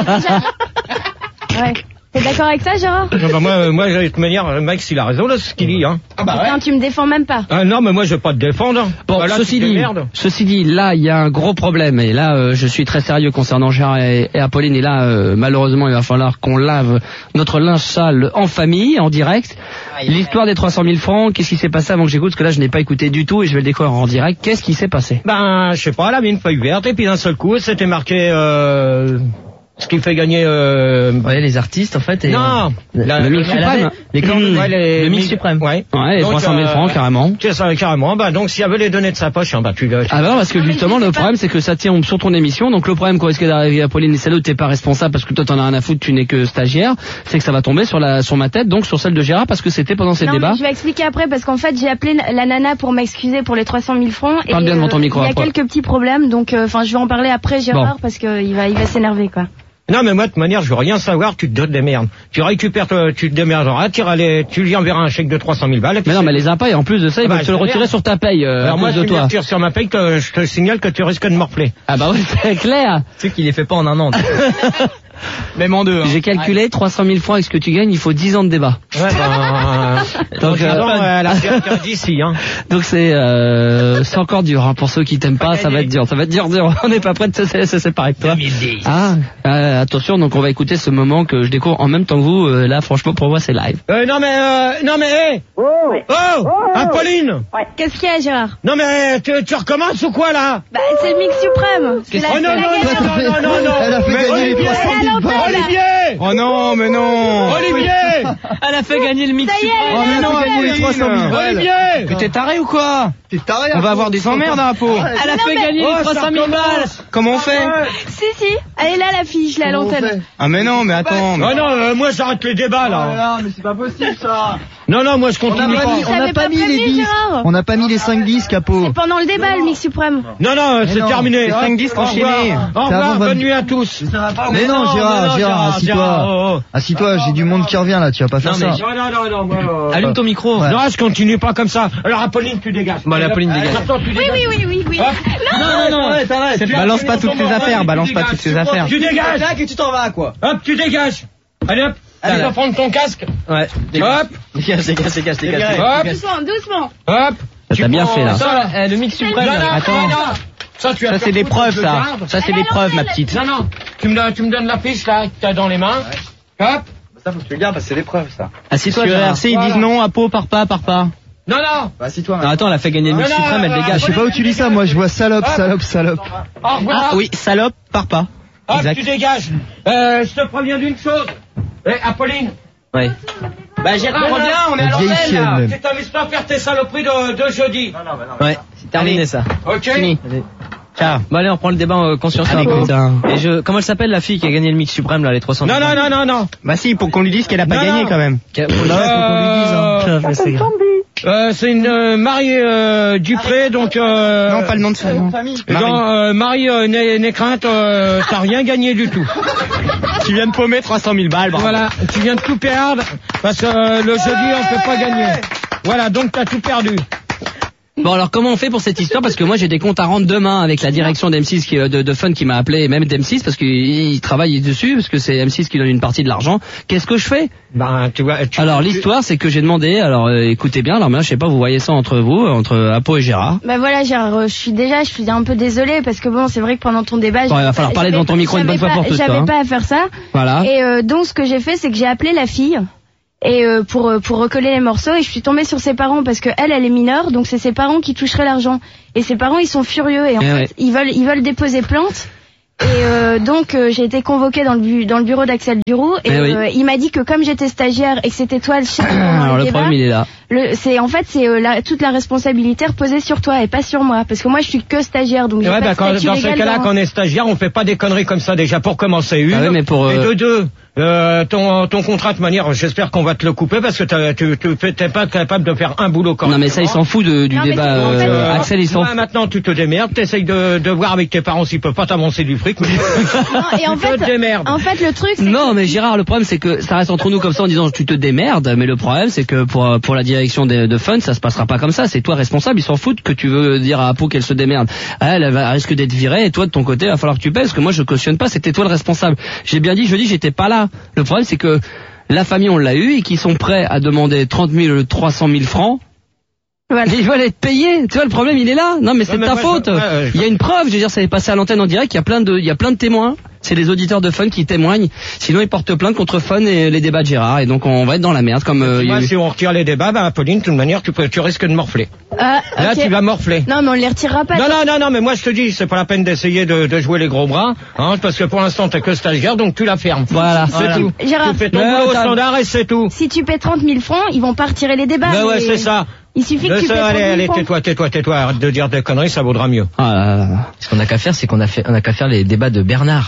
Ouais. T'es d'accord avec ça, Gérard? Non, bah, moi, euh, moi, de toute manière, Max, il a raison, là, ce qu'il dit, hein. Putain, tu me défends même pas. Ah non, mais moi, je vais pas te défendre. Bon, Bah, là, ceci tu te dit, démerdes. ceci dit, là, il y a un gros problème. Et là, euh, je suis très sérieux concernant Gérard et, et Apolline. Et là, euh, malheureusement, il va falloir qu'on lave notre linge sale en famille, en direct. L'histoire des trois cent mille francs, qu'est-ce qui s'est passé avant que j'écoute? Parce que là, je n'ai pas écouté du tout et je vais le découvrir en direct. Qu'est-ce qui s'est passé? Ben, je sais pas, elle avait une feuille verte, et puis d'un seul coup, c'était marqué, euh, ce qui fait gagner, euh... Ouais, les artistes, en fait. Et Non! Le, le mix elle suprême. avait les cordes- Ouais, les- le mix mi- suprême. Ouais. Ouais, les Donc, trois cent mille euh, francs, carrément. C'est ça, carrément. Bah, donc, si elle veut les donner de sa poche, hein, bah, tu le, tu- Ah bah non, parce que justement le problème c'est que ça tient sur ton émission. Donc le problème quand est-ce qu'elle arrive à Pauline et celle-là où t'es pas responsable parce que toi t'en as rien à foutre, tu n'es que stagiaire, c'est que ça va tomber sur la sur ma tête, donc sur celle de Gérard parce que c'était pendant ces Non, débats. mais je vais expliquer après parce qu'en fait j'ai appelé la nana pour m'excuser pour les trois cent mille francs. Parle et, bien devant ton micro, Il y a après. quelques petits problèmes, donc enfin je vais en parler après Gérard Bon. parce qu'il va il va s'énerver quoi. Non, mais moi, de toute manière, je veux rien savoir, tu te donnes des merdes. Tu récupères, toi, tu te démerderas, tu iras les, tu lui enverras un chèque de trois cent mille balles. et puis Mais non, c'est- mais les impayes, en plus de ça, ils Ah vont bah, te le c'est retirer merde. sur ta paye euh, Alors à moi, cause si de tu me toi. retires sur ma paye, que je te signale que tu risques de morfler. Ah bah oui, c'est clair. Tu sais qu'il les fait pas en un an. Même en deux. Hein. J'ai calculé trois cent mille francs avec ce que tu gagnes, il faut dix ans de débat. Ouais, ben, Donc, euh, euh, elle a fait d'ici, hein. Donc c'est euh, c'est encore dur hein. Pour ceux qui t'aiment pas, ça va être dur, ça va être dur, dur. On n'est pas prêt de se, se séparer de toi. Ah, euh, attention, donc on va écouter ce moment que je découvre en même temps que vous. Euh, là, franchement, pour moi, c'est live. Euh, non, mais, euh, non, mais, hé! Oh! Oh! Apolline! Qu'est-ce qu'il y a Gérard? Non, mais, tu, tu recommences ou quoi, là? Bah c'est le mix suprême. C'est la- Oh non, c'est la non, gagnante. non, non, non, non! Elle a fait Mais gagner les Olivier! trois cent mille balles. Olivier! Oh non, mais non. Olivier! Elle a fait gagner le mix Ça y est, Oh, mais elle a fait gagner les trois cent mille balles. Olivier! Mais t'es taré ou quoi? T'es taré, On va hein, avoir des emmerdes à la peau. Elle a Non, fait mais- gagner Oh, les trois ça cent mille balles. recommence. Comment on fait? Si si, elle est là la fille, je l'ai à Comment on l'antenne. fait Ah mais non, mais attends. mais- Oh non, euh, moi, j'arrête les débats, là. Non, mais c'est pas possible, ça. Non, non, moi, je On continue n'a pas pas. mis, Ça on n'a avait pas pas mis les prévenu, disques. Gérard. On n'a pas mis les cinq disques, Capo. C'est pendant le débat le mix suprême. Non, non, Mais c'est non, terminé. c'est Hop, cinq disques au revoir. enchaînés. Au C'est revoir, avant bonne vingt- nuit à tous. Mais non, Gérard, Gérard, assis-toi. oh, oh. Assis-toi, j'ai du monde qui revient là, tu vas pas faire Non, ça. mais Non, non, non, non, moi, euh, Allume ton micro. Ouais. Non, je continue pas comme ça. Alors, Apolline, tu dégages. Bon, allez, Apolline, dégage. Attends, tu Oui dégages. oui oui oui oui. Hop. Non, non, non. Tu Balance dégages. pas toutes tes affaires, balance pas toutes tes affaires. Tu dégages. et tu t'en vas, quoi. Hop, tu dégages. Allez, hop. Tu vas prendre ton casque. Ouais. Hop, Dégage, dégage, dégage, dégage. hop, Doucement doucement. hop. Ça Tu t'a bien prends fait, là. Ça, là. Eh, le mix Non, suprême. non, là. Attends. non, non. Ça, tu vas Ça faire c'est des foutre, preuves, je ça. garde. Ça c'est des preuves, ma petite. Non, non. Tu me donnes, tu me donnes la fiche, là, que t'as dans les mains. Hop. Ça, faut que tu le gardes parce que c'est des preuves, ça. Assis-toi, Sur Gérard. R C, ils disent Voilà. non à peau, par pas, par pas. Non, non. Bah, assis-toi. Non, attends, elle a fait gagner le mix Non, non, suprême, elle non, dégage. Je sais pas où tu lis ça, moi je vois salope, salope, salope. Au revoir. Ah oui, salope, par pas. Hop, Exact. tu dégages. Euh, je te préviens d'une chose. Eh, Apolline. Ouais. Bah Gérard, Non, non. reviens, on est à La vieille l'antenne chienne, là. même. Tu t'amuses pas à faire tes saloperies de, de jeudi. Ouais, c'est terminé ça. Ok. Fini. Ciao. Bon allez, on reprend le débat en conscience. Allez, Nico. putain. Et je, comment elle s'appelle la fille qui a gagné le mix suprême là, les trois cents? Non, non, non, non, non. Bah si, pour qu'on lui dise qu'elle a pas Non, gagné non. quand même. Qui- Euh, euh, c'est une euh, Marie euh, Dupré, donc... Euh, Non, pas le nom de famille. Marie, euh, Marie euh, Né- Nécrainte, euh, t'as rien gagné du tout. Tu viens de paumer trois cent mille balles, bravo. Voilà, tu viens de tout perdre, parce que euh, le jeudi, on peut pas gagner. Voilà, donc t'as tout perdu. Bon alors comment on fait pour cette histoire, parce que moi j'ai des comptes à rendre demain avec la direction d'M six qui, de, de Fun qui m'a appelé, et même d'M six parce qu'ils travaillent dessus, parce que c'est M six qui donne une partie de l'argent. Qu'est-ce que je fais? Ben tu vois. Tu, alors tu... l'histoire c'est que j'ai demandé, alors euh, écoutez bien, alors maintenant je sais pas, vous voyez ça entre vous, entre Apo et Gérard. Bah voilà Gérard, je suis déjà, je suis un peu désolée parce que bon c'est vrai que pendant ton débat, bon, il va falloir parler devant ton micro une bonne fois pour toutes. J'avais hein. pas à faire ça. Voilà. Et euh, donc ce que j'ai fait c'est que j'ai appelé la fille. Et euh, pour pour recoller les morceaux, et je suis tombée sur ses parents parce que elle elle est mineure, donc c'est ses parents qui toucheraient l'argent, et ses parents ils sont furieux et en et fait ouais. ils veulent ils veulent déposer plainte. Et euh, donc euh, j'ai été convoquée dans le bu dans le bureau d'Axel Duroux et, et oui. euh, il m'a dit que comme j'étais stagiaire et que c'était toi le chef alors le, le problème il est là. Le, c'est en fait c'est euh, la, toute la responsabilité reposée sur toi et pas sur moi parce que moi je suis que stagiaire donc j'ai ouais, pas bah, de quand, statut dans ce légal cas-là dans... quand on est stagiaire on fait pas des conneries comme ça déjà pour commencer une ah ouais, mais pour, euh... et de deux euh, ton ton contrat de manière j'espère qu'on va te le couper parce que t'as, tu tu t'es pas capable de faire un boulot correctement. Non mais ça il s'en fout de, du non, débat euh, en fait, euh, Axel il s'en fout. Maintenant tu te démerdes, t'essayes de, de voir avec tes parents s'ils peuvent pas t'avancer du fric mais non, et en fait, te démerdes. En fait le truc c'est non que... mais Gérard le problème c'est que ça reste entre nous comme ça en disant tu te démerdes, mais le problème c'est que pour pour la direction de, de Fun ça se passera pas comme ça, c'est toi responsable, ils s'en foutent que tu veux dire à Apo qu'elle se démerde. Elle, elle, va, elle risque d'être virée et toi de ton côté il va falloir que tu pèses, parce que moi je cautionne pas, c'était toi le responsable. J'ai bien dit, je dis j'étais pas là. Le problème c'est que la famille on l'a eu et qu'ils sont prêts à demander trente mille, trois cent mille francs. Voilà. Ils veulent être payés. Tu vois le problème il est là. Non mais c'est de ta faute. Je, ouais, ouais, je... Il y a une preuve, je veux dire ça est passé à l'antenne en direct, il y a plein de il y a plein de témoins. C'est les auditeurs de Fun qui témoignent. Sinon, ils portent plainte contre Fun et les débats de Gérard. Et donc, on va être dans la merde. Comme euh, tu vois, eu... si on retire les débats, bah, Pauline, de toute manière, tu, peux, tu risques de morfler. Ah, Là, okay. tu vas morfler. Non, mais on les retirera pas. Non, non, non, non, mais moi, je te dis, c'est pas la peine d'essayer de, de jouer les gros bras, hein, parce que pour l'instant, t'es que stagiaire, donc tu la fermes. Voilà, c'est voilà. tout. Gérard, tu fais ton boulot au standard et c'est tout. Si tu paies trente mille francs, ils vont pas retirer les débats. Mais mais... ouais, c'est ça. Il suffit que le tu paies allez, allez, francs. tais-toi, tais-toi, tais-toi, arrête de dire des conneries, ça vaudra mieux. Ah là là. Ce qu'on a qu'à faire, c'est qu'on a fait, on a qu'à faire les débats de Bernard.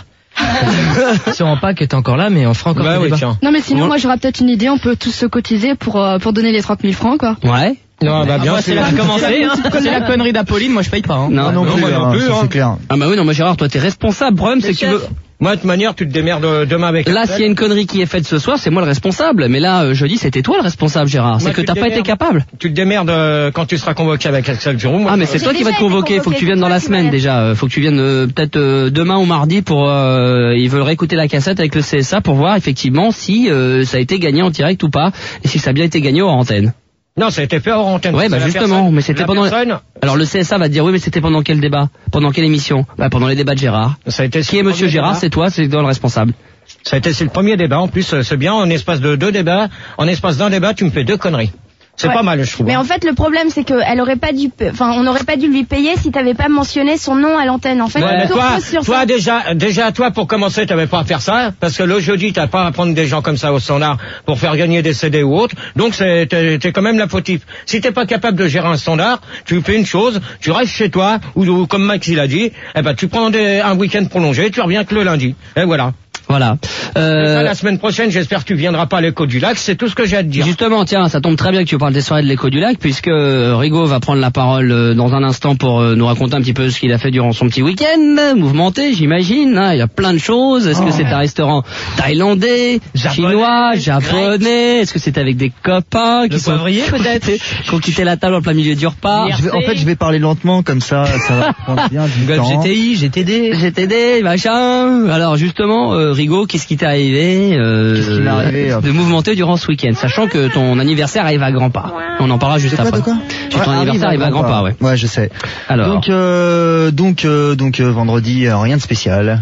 Sûrement pas que t'es encore là, mais on fera encore bah des oui, débats. Tiens. Non mais sinon ouais. moi j'aurais peut-être une idée, on peut tous se cotiser pour euh, pour donner les trente mille francs quoi. Ouais. Non, bah bien ah, sûr. C'est la, commencer, hein. C'est la connerie d'Apolline, moi je paye pas. Hein. Non, non, non, plus, moi non plus, hein, hein. c'est clair. Ah bah oui, non, moi Gérard, toi t'es responsable. Le problème c'est que tu veux... Moi, de toute manière, tu te démerdes demain avec... Là, s'il y a une connerie qui est faite ce soir, c'est moi le responsable. Mais là, euh, je dis, c'était toi le responsable, Gérard. C'est que t'as pas été capable. Tu te démerdes euh, quand tu seras convoqué avec Axel Duroux. Ah, mais c'est toi qui vas te convoquer. Faut que tu viennes dans la semaine déjà. Faut que tu viennes euh, peut-être euh, demain ou mardi pour... Euh, ils veulent réécouter la cassette avec le C S A pour voir effectivement si euh, ça a été gagné en direct ou pas. Et si ça a bien été gagné hors antenne. Non, ça a été fait hors antenne. Ouais, bah justement, personne, mais c'était pendant... Personne... Alors le C S A va te dire, oui, mais c'était pendant quel débat? Pendant quelle émission? Bah pendant les débats de Gérard. Ça a été Qui est monsieur Gérard? C'est toi, c'est toi le responsable. Ça a été, c'est le premier débat, en plus, c'est bien, en espace de deux débats, en espace d'un débat, tu me fais deux conneries. C'est ouais. pas mal, je trouve. Mais en fait, le problème, c'est que elle aurait pas dû, enfin, on n'aurait pas dû lui payer si t'avais pas mentionné son nom à l'antenne. En fait, ouais, mais toi, sur toi ça. déjà, déjà, toi, pour commencer, t'avais pas à faire ça, parce que le jeudi, t'as pas à prendre des gens comme ça au standard pour faire gagner des C D ou autre. Donc, c'est, t'es, t'es quand même la fautif. Si t'es pas capable de gérer un standard, tu fais une chose, tu restes chez toi, ou, ou comme Max il a dit, eh ben, tu prends des, un week-end prolongé, tu reviens que le lundi. Et voilà. Voilà. Euh... Ça, la semaine prochaine, j'espère que tu viendras pas à l'Écho du Lac, c'est tout ce que j'ai à te dire. Justement, tiens, ça tombe très bien que tu parles des soirées de l'Écho du Lac, puisque Rigaud va prendre la parole dans un instant pour nous raconter un petit peu ce qu'il a fait durant son petit week-end, mouvementé, j'imagine, hein, il y a plein de choses. Est-ce oh. que c'est un restaurant thaïlandais, japonais, chinois, japonais? Est-ce que c'est avec des copains qui sont peut-être qui ont quitté la table en plein milieu du repas? Je vais, en fait, je vais parler lentement, comme ça, ça va prendre bien du temps. G T I, G T D. G T D, machin. Alors, justement, euh, Rigaud, qu'est-ce qui t'est arrivé, euh, qu'est-ce qui m'est arrivé de mouvementer durant ce week-end, sachant que ton anniversaire arrive à grands pas. On en parlera juste quoi, après. De quoi ton ouais, anniversaire arrive à grands pas, pas, ouais. Ouais, je sais. Alors. Donc, euh, donc, euh, donc, euh, vendredi, euh, rien de spécial.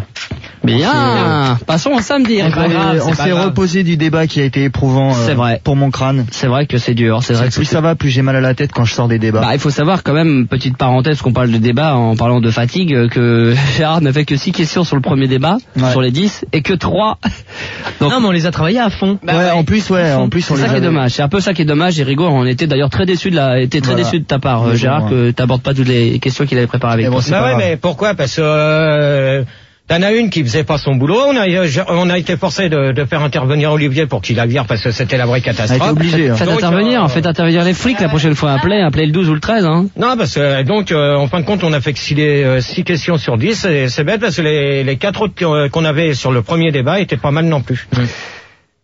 Bien. Passons au samedi. On, grave, on s'est reposé du débat qui a été éprouvant euh, c'est vrai. pour mon crâne. C'est vrai que c'est dur. C'est vrai. Plus ça va, plus j'ai mal à la tête quand je sors des débats. Bah, il faut savoir quand même, petite parenthèse, qu'on parle de débat en parlant de fatigue, que Gérard n'a fait que six questions sur le premier débat, ouais. sur les dix, et que trois. Donc, non, mais on les a travaillés à fond. Bah, ouais, ouais, en plus, ouais, en plus, on c'est les ça a... qui est dommage. C'est un peu ça qui est dommage. Et Rigaud, on était d'ailleurs très déçus de la, était très voilà. déçus de ta part, mais Gérard, bon, que t'abordes pas toutes les questions qu'il avait préparées avec bon, toi. Bah ouais, grave. Mais pourquoi? Parce que, euh, t'en as une qui faisait pas son boulot. On a, on a été forcé de, de faire intervenir Olivier pour qu'il la vire parce que c'était la vraie catastrophe. A été obligé, hein. Faites donc, intervenir, euh, faites intervenir les flics la prochaine fois. Appelez, appelez le douze ou le treize, hein. Non, parce que, donc, euh, en fin de compte, on a fait que six, euh, six questions sur dix. Et c'est bête parce que les, les quatre autres qu'on avait sur le premier débat étaient pas mal non plus. Mmh.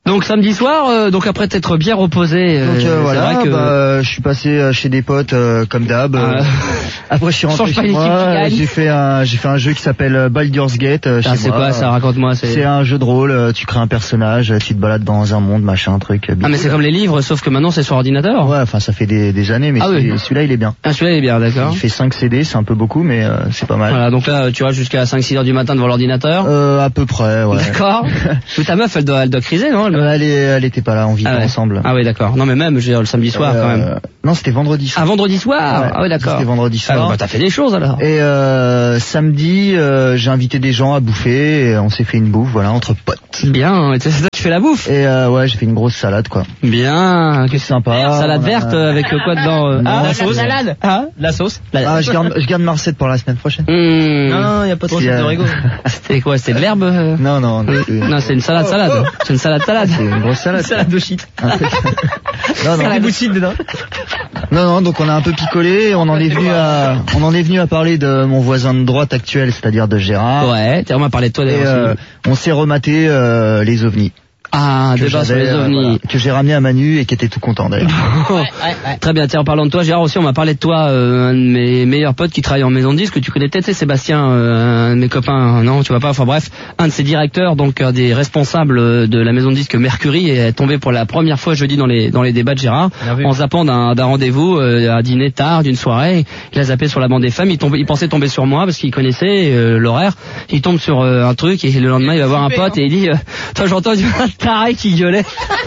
Donc samedi soir, euh, donc après t'être bien reposé, euh, Donc euh, c'est voilà, vrai que... bah, je suis passé euh, chez des potes euh, comme d'hab. euh, Ah. Après je suis rentré Change pas chez l'équipe moi. qui euh, gagne. J'ai fait un, j'ai fait un jeu qui s'appelle euh, Baldur's Gate. euh, Ah, chez c'est moi. quoi ça? Raconte-moi. C'est C'est un jeu de rôle. euh, Tu crées un personnage, euh, tu te balades dans un monde, machin, truc. euh, Ah mais c'est comme les livres, sauf que maintenant c'est sur ordinateur. Ouais, enfin ça fait des, des années, mais Ah celui- oui. celui-là il est bien. Ah celui-là il est bien, d'accord. Il fait cinq C D, c'est un peu beaucoup, mais euh, c'est pas mal. Voilà, donc là tu restes jusqu'à cinq six heures du matin devant l'ordinateur. Euh, à peu près, ouais. D'accord. Mais ta meuf elle doit, elle doit criser, non? Elle, Euh, elle, est, elle était pas là, on vivait Ah ouais. ensemble. Ah oui d'accord. Non mais même je veux dire, le samedi soir Euh, quand même. Non, c'était vendredi soir. Ah vendredi soir. Ouais, Ah oui d'accord. C'était vendredi Ah, soir. bah, t'as fait des choses alors. Et euh, samedi, euh, j'ai invité des gens à bouffer. Et on s'est fait une bouffe, voilà, entre potes. Bien. C'est toi qui fais la bouffe. Et euh, ouais, j'ai fait une grosse salade, quoi. Bien. C'est sympa. Salade Euh, verte euh, avec euh, quoi dedans euh, Non, Ah la c'est- sauce. Salade. Ah La sauce. la- Ah, je garde, je garde ma recette pour la semaine prochaine. Hmm. Non, y a pas de C'est, recette euh, d'origo. C'était quoi? C'était de l'herbe euh Non, non, non. c'est- Non, c'est une salade salade. C'est une salade salade. C'est une grosse salade. Salade de shit. Un truc- non, non. Avec des bouts de shit dedans. Non, non, donc on a un peu picolé, et on en est venu à, on en est venu à parler de mon voisin de droite actuel, c'est-à-dire de Gérard. Ouais, tiens, on m'a parlé de toi Et d'ailleurs. euh, aussi. on s'est rematé euh, les ovnis. Ah, que débat sur j'avais, les euh, ovnis. voilà, que j'ai ramené à Manu et qui était tout content d'ailleurs. Très bien, tiens, en parlant de toi, Gérard aussi, on m'a parlé de toi, euh, un de mes meilleurs potes qui travaille en maison de disque, que tu connais peut-être, c'est Sébastien, euh, un de mes copains, non, tu vois pas, enfin bref, un de ses directeurs, donc un des responsables euh, de la maison de disque Mercury, est tombé pour la première fois jeudi dans les dans les débats de Gérard, Bien vu. en zappant d'un d'un rendez-vous, euh, à dîner tard, d'une soirée, il a zappé sur la bande des femmes, il, tombait, il pensait tomber sur moi parce qu'il connaissait euh, l'horaire, il tombe sur euh, un truc et le lendemain il va voir un pote et il dit, euh, toi j'entends du taré qui gueulait.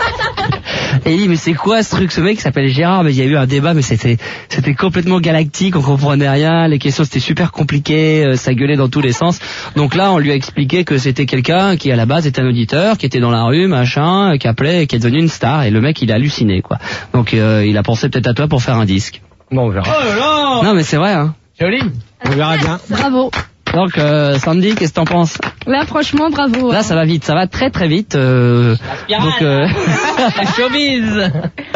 Et il dit mais c'est quoi ce truc, ce mec qui s'appelle Gérard, mais il y a eu un débat mais c'était c'était complètement galactique, on comprenait rien, les questions c'était super compliqué, euh, ça gueulait dans tous les sens. Donc là on lui a expliqué que c'était quelqu'un qui à la base était un auditeur, qui était dans la rue, machin, euh, qui appelait et qui est devenu une star, et le mec il a halluciné quoi. Donc euh, il a pensé peut-être à toi pour faire un disque. Bon, on verra. Oh là là. Non mais c'est vrai hein. Joli. On verra bien. Bravo. Donc euh, Sandy, qu'est-ce que t'en penses? Là, franchement, bravo. Là ça va vite, ça va très très vite. Euh, donc euh, Showbiz.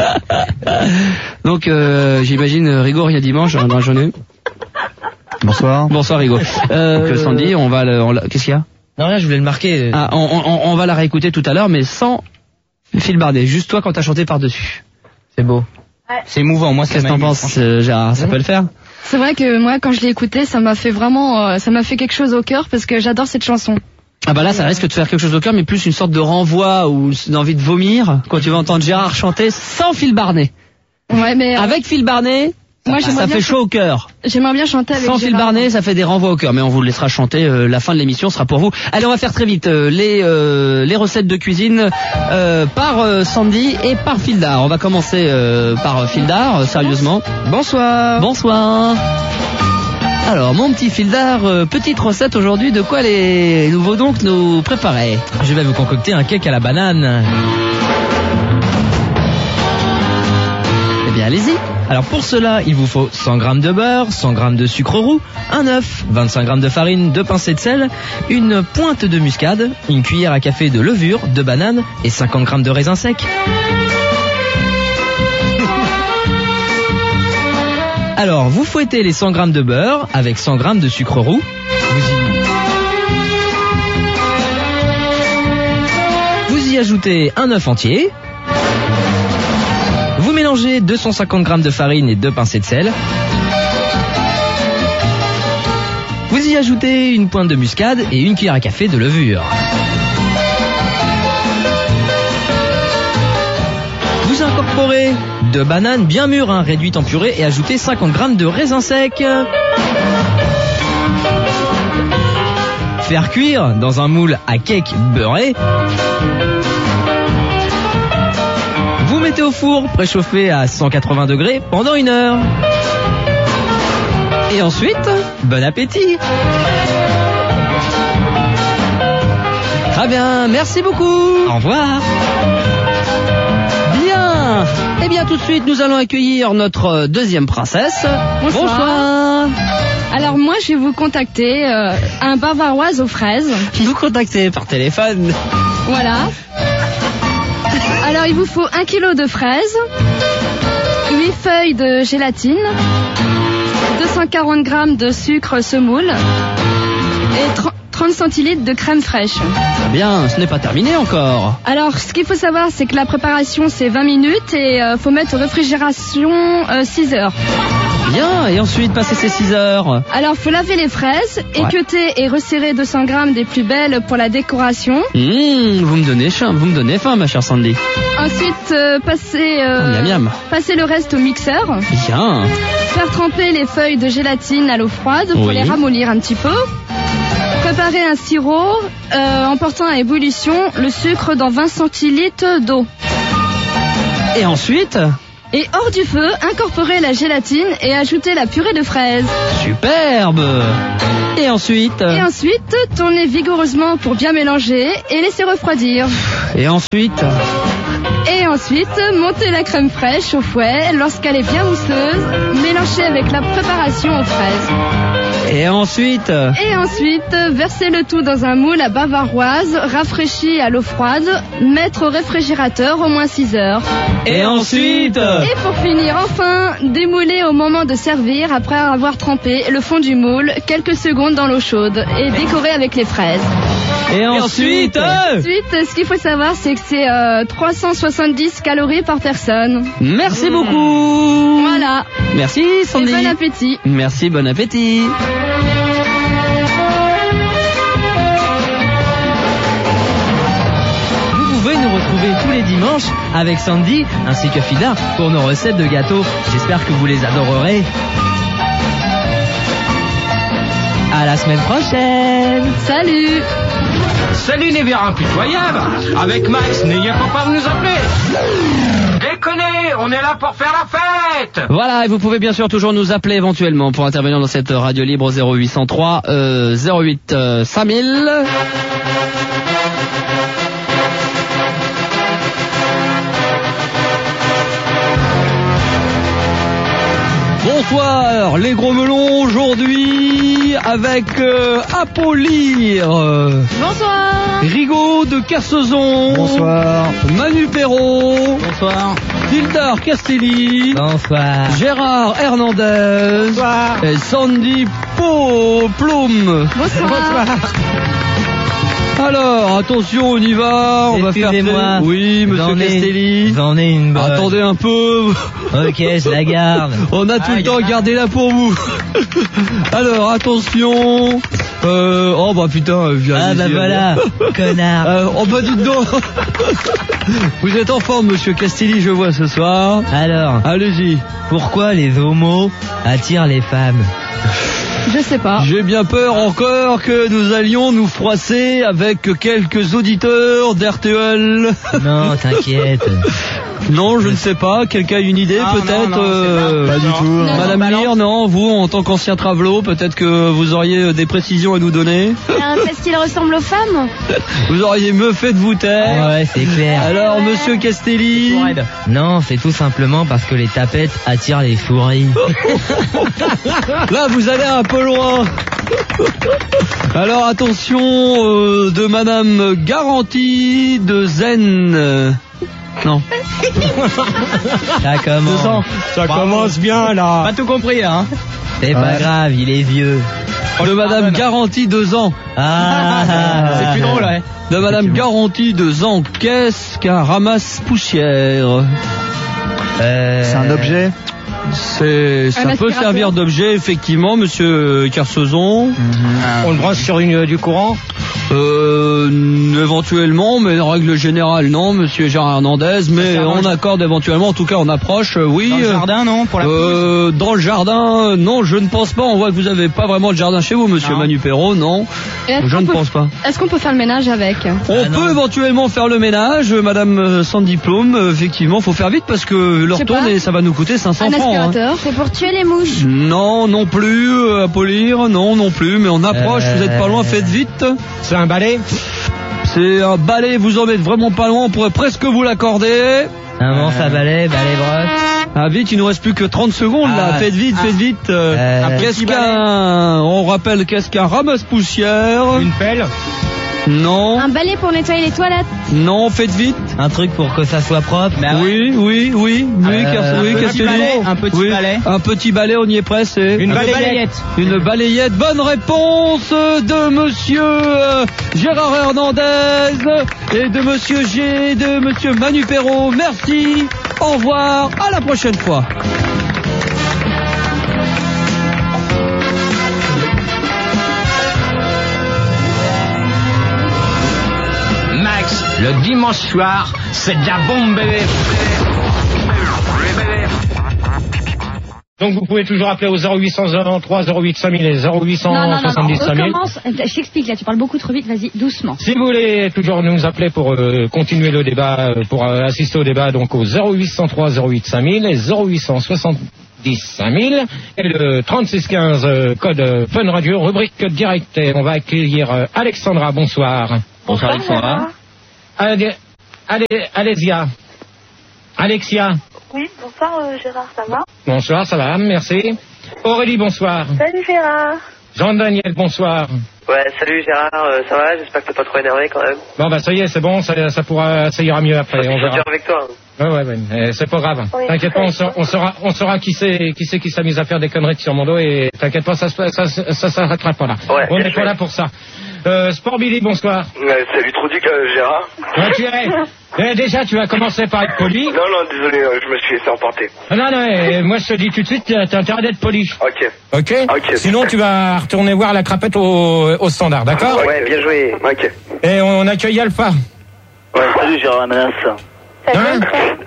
donc euh, j'imagine euh, Rigo, il y a dimanche dans la journée. Bonsoir. Bonsoir Rigo. Euh, donc, euh, Sandy, on va le, on la- qu'est-ce qu'il y a? Non, rien, je voulais le marquer. Ah, on, on, on va la réécouter tout à l'heure, mais sans Phil Bardet. Juste toi quand t'as chanté par-dessus. C'est beau. C'est émouvant, moi, Qu'est-ce que t'en penses, euh, Gérard? Ça peut le faire? C'est vrai que moi, quand je l'ai écouté, ça m'a fait vraiment, euh, ça m'a fait quelque chose au cœur parce que j'adore cette chanson. Ah bah là, ça risque de faire quelque chose au cœur, mais plus une sorte de renvoi ou une envie de vomir quand tu vas entendre Gérard chanter sans Phil Bardet. Ouais, mais euh, Avec Phil Bardet, moi, j'aimerais ça bien fait ch- chaud au cœur. J'aimerais bien chanter avec Sans Phil Gérard. Barnet, ça fait des renvois au cœur, mais on vous le laissera chanter. euh, la fin de l'émission sera pour vous. Allez, on va faire très vite euh, les euh, les recettes de cuisine euh, par euh, Sandy et par Fildar. On va commencer euh, par Fildar, euh, sérieusement. Bonsoir. Bonsoir. Alors, mon petit Fildar, euh, petite recette aujourd'hui. De quoi les nouveaux donc nous préparer? Je vais vous concocter un cake à la banane. Eh bien, allez-y. Alors pour cela, il vous faut cent grammes de beurre, cent grammes de sucre roux, un œuf, vingt-cinq grammes de farine, deux pincées de sel, une pointe de muscade, une cuillère à café de levure, de banane et cinquante grammes de raisins secs. Alors, vous fouettez les cent grammes de beurre avec cent grammes de sucre roux. Vous y... Vous y ajoutez un œuf entier. Vous mélangez deux cent cinquante grammes de farine et deux pincées de sel. Vous y ajoutez une pointe de muscade et une cuillère à café de levure. Vous incorporez deux bananes bien mûres, hein, réduites en purée, et ajoutez cinquante grammes de raisins secs. Faire cuire dans un moule à cake beurré. Vous mettez au four préchauffé à cent quatre-vingts degrés pendant une heure. Et ensuite, bon appétit. Très bien, merci beaucoup. Au revoir. Bien. Eh bien, tout de suite, nous allons accueillir notre deuxième princesse. Bonsoir. Bonsoir. Alors moi, je vais vous contacter euh, un bavaroise aux fraises. Nous contacter par téléphone. Voilà. Alors, il vous faut un kilo de fraises, huit feuilles de gélatine, deux cent quarante grammes de sucre semoule et trente centilitres de crème fraîche. Bien, ce n'est pas terminé encore. Alors, ce qu'il faut savoir, c'est que la préparation, c'est vingt minutes et euh, faut mettre au réfrigération euh, six heures. Bien, et ensuite, passer ces six heures. Alors, faut laver les fraises, Ouais. équeuter et resserrer deux cents grammes des plus belles pour la décoration. Mmh, vous me donnez faim, vous me donnez faim, ma chère Sandy. Ensuite, euh, passer, euh, Miam, miam. passer le reste au mixeur. Bien. Faire tremper les feuilles de gélatine à l'eau froide pour Oui. les ramollir un petit peu. Préparer un sirop euh, en portant à ébullition le sucre dans vingt centilitres d'eau. Et ensuite? Et hors du feu, incorporer la gélatine et ajouter la purée de fraises. Superbe. Et ensuite? Et ensuite, tourner vigoureusement pour bien mélanger et laisser refroidir. Et ensuite? Et ensuite, monter la crème fraîche au fouet lorsqu'elle est bien mousseuse, mélanger avec la préparation aux fraises. Et ensuite? Et ensuite, verser le tout dans un moule à bavaroise, rafraîchi à l'eau froide, mettre au réfrigérateur au moins six heures. Et ensuite? Et pour finir, enfin, démouler au moment de servir après avoir trempé le fond du moule quelques secondes dans l'eau chaude et décorer avec les fraises. Et ensuite? Ensuite, ce qu'il faut savoir, c'est que c'est euh, trois cent soixante-dix calories par personne. Merci beaucoup. Voilà. Merci, Sandy. Et bon appétit. Merci, bon appétit. Vous pouvez nous retrouver tous les dimanches avec Sandy ainsi que Fida pour nos recettes de gâteaux. J'espère que vous les adorerez. À la semaine prochaine. Salut. Salut les verres impitoyables. Avec Max, n'ayez pas peur de nous appeler. Déconnez, on est là pour faire la fête. Voilà, et vous pouvez bien sûr toujours nous appeler éventuellement pour intervenir dans cette radio libre au zéro huit cent trois euh, zéro huit euh, cinq mille. Bonsoir, les gros melons aujourd'hui avec euh, Apollir. Bonsoir. Rigaud de Kersozon. Bonsoir. Manu Perrault. Bonsoir. Tildar Castelli. Bonsoir. Gérard Hernandez. Bonsoir. Et Sandy Po Plum. Bonsoir. Alors, attention, on y va. On va faire. Excusez-moi. Oui, monsieur J'en ai- Castelli. J'en ai une bonne. Attendez un peu. Ok, je la garde. On a tout Ah, le y temps, en a. gardez-la pour vous. Alors, attention. Euh, oh bah putain, viens. Ah bah allez-y, voilà, alors. connard. Euh, oh bah dites donc. Vous êtes en forme, monsieur Castelli, je vois ce soir. Alors, Allez-y. pourquoi les homos attirent les femmes? Je sais pas. J'ai bien peur encore que nous allions nous froisser avec quelques auditeurs d'R T L. Non, t'inquiète. Non, je ne sais pas. Quelqu'un a une idée, Ah, peut-être non, non, euh, c'est pas- Pas du tout. Non. Madame balance. Lire, non, vous, en tant qu'ancien travelot, peut-être que vous auriez des précisions à nous donner. Euh, parce qu'il ressemble aux femmes. Vous auriez mieux fait de vous taire. Ouais, c'est clair. Alors, monsieur Castelli. Non, c'est tout simplement parce que les tapettes attirent les souris. Là, vous allez un peu loin. Alors, attention euh, de Madame Garantie de Zen. Non. Ça commence. Ça commence bien là. Pas tout compris, hein. C'est pas Ouais. grave, il est vieux. De Madame Garantie deux ans. Ah, C'est plus drôle, ouais. De Madame Garantie deux ans. Qu'est-ce qu'un ramasse-poussière? Euh, C'est un objet. C'est, ça Un peut aspirateur. servir d'objet, effectivement, monsieur Kersozon. On le branche sur une, du courant. Euh, éventuellement, mais en règle générale, non, monsieur Gérard Hernandez, mais Ça on arrange. accorde éventuellement, en tout cas, on approche, euh, oui. Dans le euh, jardin, non, pour la euh, dans le jardin, non, je ne pense pas. On voit que vous avez pas vraiment de jardin chez vous, monsieur Non. Manu Perrault, non. Et est-ce Je qu'on ne peut- pense pas. Est-ce qu'on peut faire le ménage avec? On Ah, peut non. éventuellement faire le ménage, euh, madame euh, sans diplôme, euh, effectivement, faut faire vite parce que leur sais tourne pas. et ça va nous coûter cinq cents Un francs. hein. aspirateur? C'est pour tuer les mouches. Non, non plus, euh, à polir, non, non plus, mais on approche, Euh, vous êtes pas loin, faites vite. C'est un balai. C'est un balai, vous en êtes vraiment pas loin, on pourrait presque vous l'accorder. un manche à balai, balai brosse. Ah vite, il nous reste plus que trente secondes là, Ah. faites vite, faites vite. Euh, Euh, qu'est-ce qu'un, on rappelle qu'est-ce qu'un ramasse-poussière? Une pelle. Non. Un balai pour nettoyer les toilettes. Non, faites vite. Un truc pour que ça soit propre. Bah oui, oui, oui, oui, Euh, qu'est-ce oui, un qu'est-ce petit que tu balai, dis un petit Oui, balai. Un petit balai, on y est prêt, c'est Une Un balayette. balayette. Une balayette. Bonne réponse de monsieur euh, Gérard Hernandez et de monsieur G, de monsieur Manu Perrault. Merci. Au revoir. À la prochaine fois. Max, le dimanche soir, c'est de la bombe bébé. Donc vous pouvez toujours appeler au zéro huit cent trois zéro huit cinq mille et zéro huit cent soixante-dix cinq mille. Recommence. Je t'explique là, tu parles beaucoup trop vite, vas-y, doucement. Si vous voulez toujours nous appeler pour euh, continuer le débat, euh, pour euh, assister au débat, donc au zéro huit cent trois zéro huit cinq mille et zéro huit cent soixante-dix cinq mille et le trente-six quinze euh, code euh, Fun Radio, rubrique direct. Et on va accueillir euh, Alexandra, bonsoir. Bonsoir Alexandra. Allez, allez, Alésia. Alexia. Oui, bonsoir euh, Gérard, ça va? Bonsoir, ça va, merci. Aurélie, bonsoir. Salut Gérard. Jean-Daniel, bonsoir. Ouais, salut Gérard, euh, ça va? J'espère que t'es pas trop énervé quand même. Bon bah ça y est, c'est bon, ça, ça pourra, ça ira mieux après, on Je verra. suis avec toi. Ouais, ouais, ouais, mais c'est pas grave. Oui, T'inquiète pas, on très saura, on saura, on saura qui c'est, qui c'est qui s'amuse à faire des conneries sur mon dos et t'inquiète pas, ça, ça, ça, ça s'arrêtera pas là. Ouais, on bien n'est pas joué. là pour ça. Euh, Sport Billy, bonsoir. Ouais, salut Trudic, euh, Gérard. Ouais, tu es, eh, déjà, tu vas commencer par être poli. Non, non, désolé, euh, je me suis laissé emporter. Ah, Non, non, eh, moi je te dis tout de suite, t'as t'as intérêt d'être poli. Ok. Ok. Ok. Sinon, tu vas retourner voir la crapette au, au standard, d'accord? Ouais, bien joué. Ok. Et on accueille Alpha. Ouais, salut Gérard Amenas. Hein?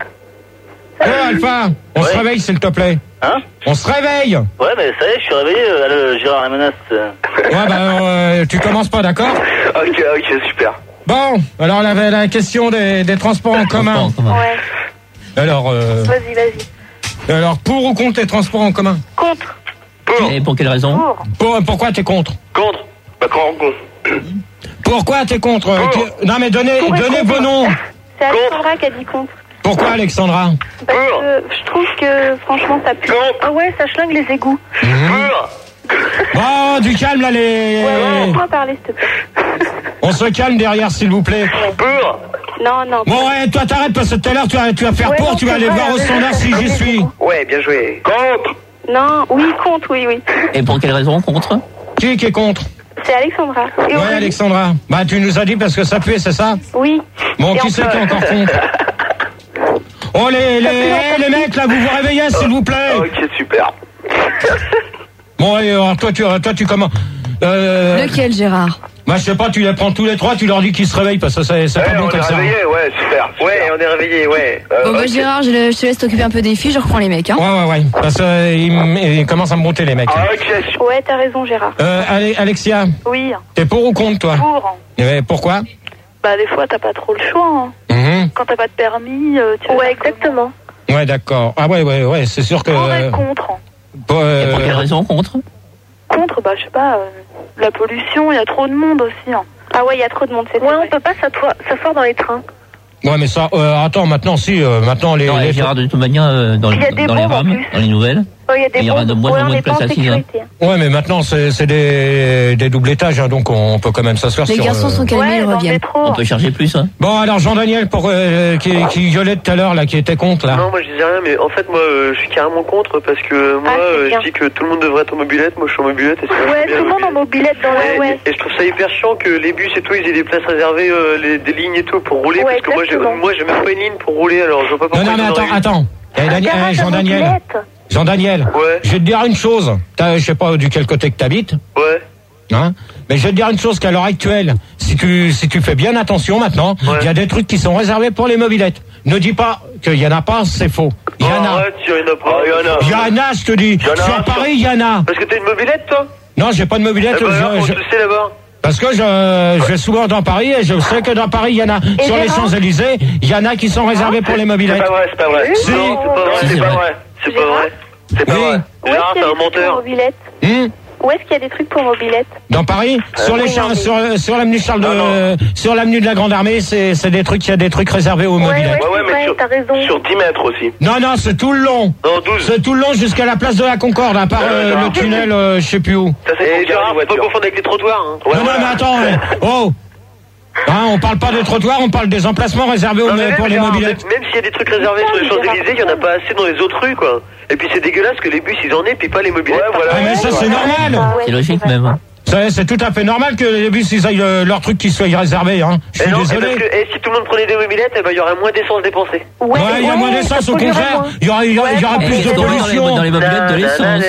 Oh Alpha, on se réveille s'il te plaît. Hein? On se réveille. Ouais, mais ça y est, je suis réveillé, euh, Gérard Amenas. Ouais bah euh, tu commences pas, d'accord? Ok, ok, super. Bon, alors la, la question des, des transports en commun. Ouais, Alors, euh, vas-y, vas-y. alors pour ou contre les transports en commun? Contre. Pour. Et pour quelle raison? Pour. Pour, pourquoi t'es contre? Contre. Bah, quand on... Pourquoi t'es contre? Pour. Qui- Non mais donnez, Pour et donnez contre. vos noms. C'est Alexandra qui a dit contre. Pourquoi Alexandra? Parce Pour. que je trouve que franchement ça pue. Contre. Ah ouais, ça schlingue les égouts. Pour. Oh, du calme là les... Ouais, ouais, laisse-moi parler s'il te plaît. On se calme derrière s'il vous plaît. Pour. Non, non. Bon ouais, toi t'arrêtes parce que tout à l'heure tu vas, tu vas faire Ouais, pour, non, tu vas c'est aller vrai, voir au mais- standard si j'y suis. Ouais, bien joué. Contre. Non, oui, contre, oui, oui. Et pour quelle raison contre? Qui qui est contre? C'est Alexandra. Et Ouais Aurélie. Alexandra. Bah tu nous as dit parce que ça puait, c'est ça? Oui. Bon, Et qui on c'est peut- qui est encore contre? Oh les, les, eh, les mecs là, vous vous réveillez s'il vous plaît. Ok, super. Bon allez, alors toi tu, toi tu comment? Euh, Lequel, Gérard? Bah je sais pas, tu les prends tous les trois, tu leur dis qu'ils se réveillent parce que c'est c'est Ouais, pas bon on comme est ça. réveillé, ouais, super. Ouais, on est réveillé, ouais. Euh, Bon, bah, ok. Gérard, je, le- je te laisse t'occuper un peu des filles, je reprends les mecs, hein. Ouais ouais ouais, parce qu'ils ils commencent à me monter les mecs. Ah, ok, Ouais, t'as raison, Gérard. Euh, allez, Alexia, Oui. t'es pour ou contre toi? Pour. Eh, pourquoi? Bah, des fois, t'as pas trop le choix. Hein. Mhm. Quand t'as pas de permis, euh, tu Ouais, exactement. Ouais d'accord. Ah ouais ouais ouais, c'est sûr que... Pour et contre. Bon, euh, Et pour quelle raison contre? Contre, bah, je sais pas, euh, la pollution, il y a trop de monde aussi. Hein. Ah ouais, il y a trop de monde, c'est Ouais, on peut pas s'asseoir s'asseoir dans les trains. Ouais mais ça, euh, attends maintenant si, euh, maintenant les... Non, les... et Gérard, de toute manière, euh, dans, Il y a des dans les bombes, en rames, plus. dans les nouvelles, Oh, il y a des il y aura de bombes. moins Ouais, en on moins de est pas place en assise. Hein. sécurité. Ouais mais maintenant c'est c'est des, des doubles étages, hein, donc on peut quand même s'asseoir Les sur... garçons euh, sont calmés, Ouais, ils dans le reviennent. métro. On peut charger plus. Hein. Bon alors Jean-Daniel pour euh, qui, qui gueulait tout à l'heure là, qui était contre là. Non, moi je disais rien, mais en fait, moi euh, je suis carrément contre parce que moi Ah, c'est euh, bien. je dis que tout le monde devrait être en mobilette. Moi je suis en mobilette et c'est Ouais, bien tout le monde en mobilette dans la... Et, Ouais. et je trouve ça hyper chiant que les bus et tout, ils aient des places réservées, euh, les, des lignes et tout pour rouler. Ouais, parce que moi j'ai, exactement. moi j'ai même pas une ligne pour rouler, alors je vois pas Non pourquoi. non mais ils en attends, auraient une. attends. Eh, Dani- Un garage eh, à Jean-Daniel, mobilette. Jean-Daniel, Ouais. je vais te dire une chose. T'as, je sais pas du quel côté que t'habites, Ouais. hein, mais je vais te dire une chose qu'à l'heure actuelle, si tu si tu fais bien attention maintenant, il Ouais. y a des trucs qui sont réservés pour les mobilettes. Ne dis pas qu'il y en a pas, c'est faux. Il y en a. Arrête, il y en a pas. Ah, il y en a. Il y en a, je te dis. y en a Sur un, Paris, il y en a. Parce que t'as une mobilette toi? Non, j'ai pas de mobilette. Eh ben, alors, je- on je- te sait là-bas. Parce que je, je vais souvent dans Paris et je sais que dans Paris, il y en a. Et Sur les Gérard Champs-Élysées, il y en a qui sont réservés pour les C'est mobilettes. pas vrai, c'est pas vrai. Si. Non, c'est pas vrai, Si, c'est c'est pas vrai. vrai. C'est pas Gérard vrai. C'est pas Oui. vrai. Où est-ce Gérard, qu'il y t'es a un des trucs pour menteur. mobilette? Hum Où est-ce qu'il y a des trucs pour mobilette? Dans Paris, sur les oui, champs, non, mais- sur, sur l'avenue Charles de, Non, sur l'avenue de la Grande Armée, c'est, c'est des trucs, il y a des trucs réservés aux Ouais, mobilettes. ouais, Ouais, ouais, c'est mais vrai, sur, t'as raison. sur dix mètres aussi. Non, non, c'est tout le long. Non, douze. C'est tout le long jusqu'à la place de la Concorde, à part Ouais, euh, Gérard. le tunnel, euh, je sais plus où. Ça, c'est Et pour garer Gérard, les faut pas voitures. confondre avec les trottoirs. Hein. Ouais, non, non, voilà. mais attends, euh, oh, Hein, on parle pas des trottoirs, on parle des emplacements réservés aux, Non, mais même, pour les Gérard, mobylettes. Même, même s'il y a des trucs réservés sur les Champs-Élysées, il y en a pas assez dans les autres rues, quoi. Et puis c'est dégueulasse que les bus ils en aient, puis pas les mobylettes. Ah, mais ça c'est normal. C'est logique même. hein. C'est c'est tout à fait normal que les bus ils aillent euh, leur truc qui soit réservé. Hein. Je Eh suis non, eh, désolé. parce que eh, si tout le monde prenait des mobylettes, eh ben, il y aurait moins d'essence dépensée. Ouais, il y a moins d'essence, au contraire. Il y aura, il y aura, il y aura Ouais, plus de dans les- pollution. dans les mobylettes, de l'essence.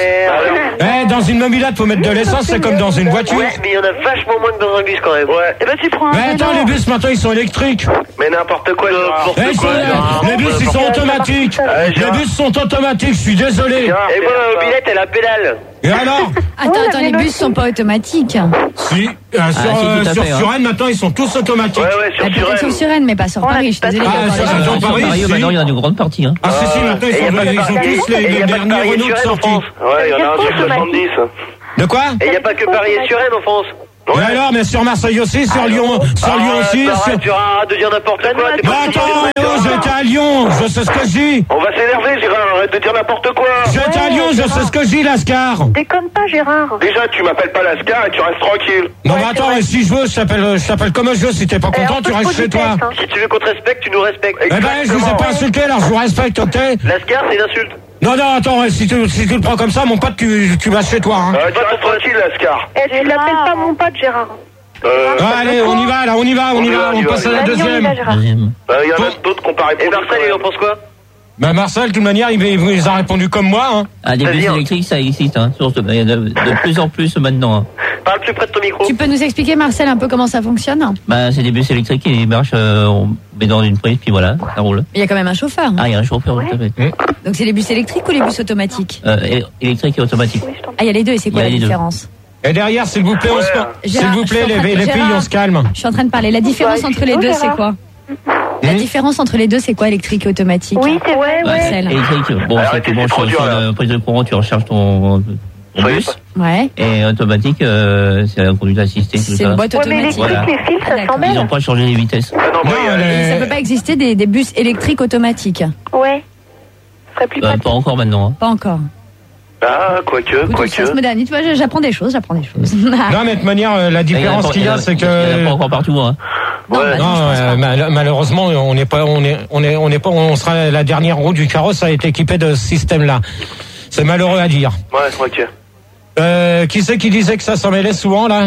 Eh, dans une mobylette, faut mettre de l'essence, c'est comme dans une voiture. Ouais, mais il y en a vachement moins que dans un bus quand même. Ouais. Eh ben, tu prends un Mais attends, les bus maintenant ils sont électriques. Mais n'importe quoi, n'importe Eh, ils sont- quoi. les bus ils sont automatiques. Les bus sont automatiques, je suis désolé. Et moi, ma mobilette, elle a pédale. Et alors? Attends, attends, les bus sont pas automatiques. Si, euh, sur, Ah, si, tout à euh, sur fait, hein. Suresnes, maintenant ils sont tous automatiques. Ouais, ouais, sur Ah, peut-être sur Suresnes, mais pas sur Paris. Je suis désolée. Ah, d'accord, sur- les gens. sur Paris, Paris, si. maintenant il y en a une grande partie. Hein. Ah, si, si, maintenant ils Et y a sont, pas de ils sont Paris- tous les, et y a les pas de derniers Paris et Renault de Suresnes en sortie. France. Ouais, il y en a un sur soixante-dix. De quoi? Et il n'y a pas que Paris et Suresnes en France. Et alors, mais sur Marseille aussi, sur Lyon, sur Lyon aussi. Ah, sur- tu arrêtes de dire n'importe quoi. t'es Mais pas attends, obligé de- oh, j'étais à Lyon, je sais ce que je dis. On va s'énerver, Gérard, arrête de dire n'importe quoi. J'étais à Lyon, je sais ce que je dis, Lascar. Déconne pas, Gérard. Déjà, tu m'appelles pas Lascar et tu restes tranquille. Non, mais attends, et si je veux, je t'appelle, je t'appelle comme je veux. Si t'es pas content, tu restes chez toi. Si tu veux qu'on te respecte, tu nous respectes. Eh ben, je vous ai pas insulté, alors je vous respecte, ok? Lascar, c'est une insulte. Non, non, attends, si tu, si tu le prends comme ça, mon pote, tu, tu vas chez toi, hein. Euh, tu restes tranquille, Lascar. Eh, tu l'appelles pas mon pote, Gérard. Euh, Ah, allez, on y va, là, on y va, on y va, on passe à la deuxième. Deuxième. Il y en a d'autres qu'on pas répondu. Et Marcel, il en pense quoi? Bah, Marcel, de toute manière, il, il, il a répondu comme moi, hein. Ah, des bus électriques, ça existe. Hein. Source de, il y en a de, de plus en plus maintenant. Hein. Parle plus près de ton micro. Tu peux nous expliquer, Marcel, un peu comment ça fonctionne? Bah, c'est des bus électriques qui marchent, euh, on met dans une prise, puis voilà, ça roule. Il y a quand même un chauffeur. Ah, il y a un chauffeur, tout à fait. Donc c'est les bus électriques ou les bus automatiques? Euh, é- électrique et automatique. Ah, il y a les deux, et c'est quoi Il y a la les deux. différence? Et derrière, s'il vous plaît, on se, s'il Gérard, vous plaît, je suis en train les, de- les filles, Gérard, on se calme. Je suis en train de parler. La différence Bah, entre les excuse-nous, deux, c'est Gérard. quoi? La différence entre les deux, c'est quoi, électrique et automatique? Oui, c'est vrai, Bah, ouais. Marcel. électrique, bon, c'est que bon, sur, sur la prise de courant, tu recharges ton, ton bus. Ouais. Et automatique, euh, c'est la conduite assistée, tout C'est ça. une boîte Ouais, mais automatique. l'électrique, Voilà. les fils, ça Ils s'emmêle. n'ont pas changé les vitesses. Non, Ça peut pas exister des, des bus électriques automatiques. Ouais. Ce serait plus Euh, pratique. pas encore maintenant. Hein. Pas encore. Ah, quoique, Écoute, ça se quoique. modernise. Tu vois, j'apprends des choses, j'apprends des choses. Non, mais de toute manière, euh, la différence qu'il y a, c'est que. Il n'y en a pas encore partout. Hein. Non, bah, Non, non, je pense euh, pas. mal- malheureusement, on n'est pas, on est, on est, on n'est pas, on sera la dernière roue du carrosse à être équipée de ce système-là. C'est malheureux à dire. Ouais, ok. Euh, qui c'est qui disait que ça s'en mêlait souvent là?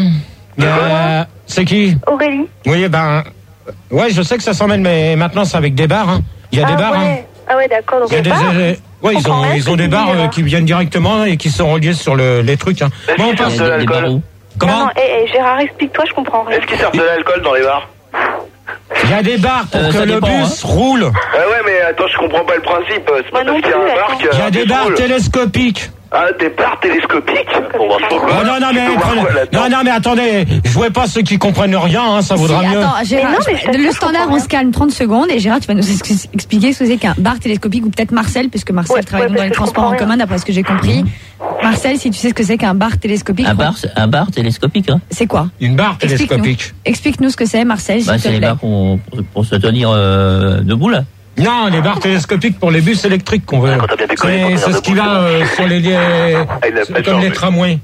Euh, c'est qui? Aurélie. Oui, ben, ouais, je sais que ça s'en mêle, mais maintenant c'est avec des bars. Hein. Il y a Ah des bars. Hein. ouais. Ah ouais, d'accord. Donc Il y a des des, bars. euh, ouais, ils ont, ils ont des bars euh, qui viennent directement et qui sont reliés sur le, les trucs. Hein. Bon, on passe. de l'alcool. Comment? Non, non, eh, eh, Gérard, explique-toi, je comprends rien. Est-ce qu'ils servent de l'alcool dans les bars? Il y a des bars pour Euh, que ça le dépend, bus roule. Ah ouais, mais attends, je comprends pas le principe. C'est pas Moi non parce qu'il y a plus, un bar attends. que. Il y a des bars télescopiques. Ah, des bars télescopiques. On va se Oh, non, non, mais, prenez- non, non, mais attendez, jouez pas ceux qui comprennent rien, hein, ça vaudra Si, mieux. attends, Gérard, Mais non, mais je- je te le jure, je standard, comprends on se calme trente secondes et Gérard, tu vas nous ex- expliquer ce que c'est qu'un bar télescopique ou peut-être Marcel, puisque Marcel Ouais, travaille ouais, dans parce les que je transports en comprends commun, rien. d'après ce que j'ai compris. Marcel, si tu sais ce que c'est qu'un bar télescopique, Un bar, c'est- un bar télescopique. Hein. c'est quoi? Une barre Explique-nous. télescopique. Explique-nous ce que c'est, Marcel, s'il Bah, te c'est les plaît. bars pour, pour, pour se tenir euh, debout là. Non, les barres télescopiques pour les bus électriques qu'on veut. Quand t'as bien décollé, C'est quand c'est t'as ce qui debout, va euh, sur les, les Ah, il a c'est pas comme changé. les tramways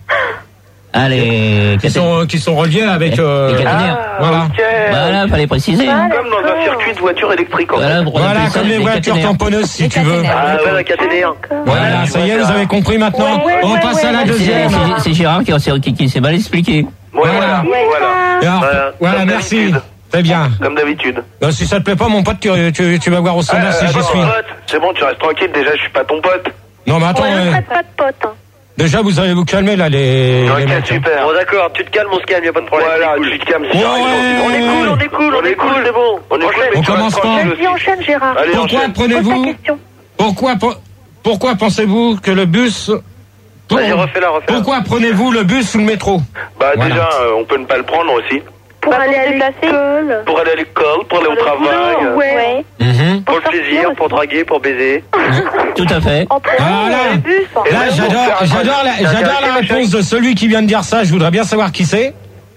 Ah, les qui sont qui sont reliés avec euh, les caténaires. voilà. Ok. Voilà, fallait préciser. Hein. Comme dans un circuit de voiture électrique. en fait. Voilà, pour Voilà, appeler ça comme les des voitures caténaires. tamponneuses si Les tu veux. caténaires. Ah ouais, un caténaire. Voilà, ça y est, vous avez compris maintenant. Ouais, ouais, On ouais, passe à ouais, la ouais. C'est- deuxième. c'est- C'est Gérard qui, qui, qui s'est mal expliqué. Voilà, Voilà. voilà. Et alors, Voilà. voilà, Comme merci. d'habitude. Très bien. Comme d'habitude. Euh, si ça te plaît pas, mon pote, tu, tu, tu vas voir au standard Ah, si j'y attends, suis. pote, c'est bon, tu restes tranquille. Déjà, je suis pas ton pote. Non, mais attends, Ouais, euh, ne traite pas de pote. hein. déjà vous allez vous calmer là, les, les Ok, mecs. hein. super. Bon, d'accord, tu te calmes, on se calme, y a pas de problème. Voilà, tu te calmes. Ouais, ouais, On est cool, on est cool, on est cool, c'est bon. On est cool, mais On tu restes commence pas. tranquille Vas-y, aussi. enchaîne, Gérard. Allez, Pourquoi enchaîne. prenez-vous Pose ta question. Pourquoi pe- pourquoi pensez-vous que le bus pour- Vas-y, refais-la, refais-la. Pourquoi prenez-vous le bus ou le métro? Bah, Voilà. déjà, euh, on peut ne pas le prendre aussi. Pour aller à l'école. Pour aller à l'école, pour aller au travail. euh, Ouais. Mhm. Pour le plaisir, pour draguer, pour baiser. Tout à fait. En premier, Voilà. le bus. Et Là, même pour j'adore, faire un- j'adore la, T'es j'adore intéressé, la ma réponse chérie de celui qui vient de dire ça. Je voudrais bien savoir qui c'est.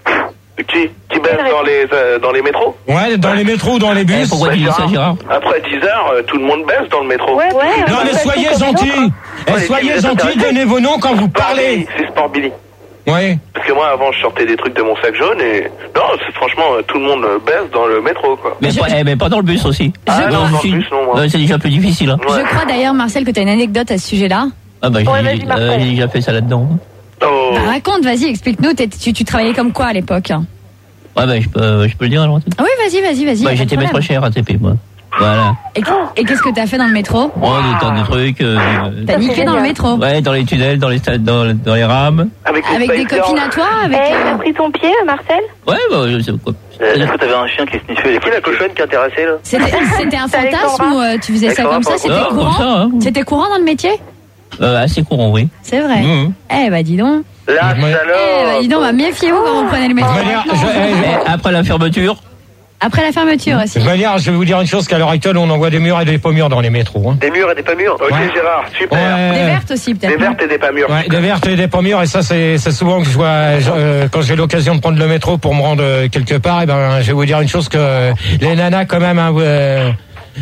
Qui Qui baisse dans les, euh, dans les métros. Ouais, dans les métros ou dans les Eh, bus. pourquoi tu dis ça, Gérard? Après dix heures, euh, tout le monde baisse dans le métro. Ouais, ouais. Non mais soyez gentils. Eh, Ouais, soyez les filles, vous êtes gentils, intéressés donnez vos noms quand vous parlez. C'est Sport Billy. Oui. Parce que moi, avant, je sortais des trucs de mon sac jaune et... Non, c'est, franchement, tout le monde baisse dans le métro, quoi. Mais, pas, eh, mais pas dans le bus aussi. Ah non, dans le bus, non, moi. Ouais, c'est déjà plus difficile. Hein. Je crois d'ailleurs, Marcel, que tu as une anecdote à ce sujet-là. Ah bah, Ouais, j'ai, vas-y, Marcel. euh, j'ai déjà fait ça là-dedans. Oh. Bah, raconte, vas-y, explique-nous. T'es- Tu, tu travaillais comme quoi à l'époque? Ouais, bah, je peux, je peux le dire à l'antenne. Ah oui, vas-y, vas-y, vas-y. y a Bah, pas j'étais de maître problème. cher à T P, moi. Voilà. Et, et qu'est-ce que t'as fait dans le métro? Oh, des tas de trucs. Euh, T'as niqué dans le métro? Ouais, dans les tunnels, dans les, sta- dans, dans les rames. Avec, Avec des copines à toi? Avec, Eh, euh, t'as pris ton pied, Marcel? Ouais, bah, je sais quoi. Est-ce que t'avais un chien qui sniffait les... Qui la cochonne qui est intéressée, là? C'était c'était un fantasme ou euh, tu faisais ça comme ça? C'était Ah, comme courant? ça, hein. C'était courant dans le métier? Euh, assez courant, oui. C'est vrai. Mhm. Eh bah dis donc. La Eh bah dis donc, bah, méfiez-vous quand vous prenez le métro. Et après la fermeture. Après la fermeture aussi. De toute manière, je vais vous dire une chose, qu'à l'heure actuelle, on envoie des murs et des pas murs dans les métros. Hein. Des murs et des pas murs. Ok, Ouais. Gérard, super. Ouais. Des vertes aussi peut-être. Des vertes et des pas murs. Ouais, des vertes et des pas mûres, et ça c'est c'est souvent que je vois je- euh, quand j'ai l'occasion de prendre le métro pour me rendre euh, quelque part, et ben je vais vous dire une chose, que euh, les nanas quand même, hein, euh,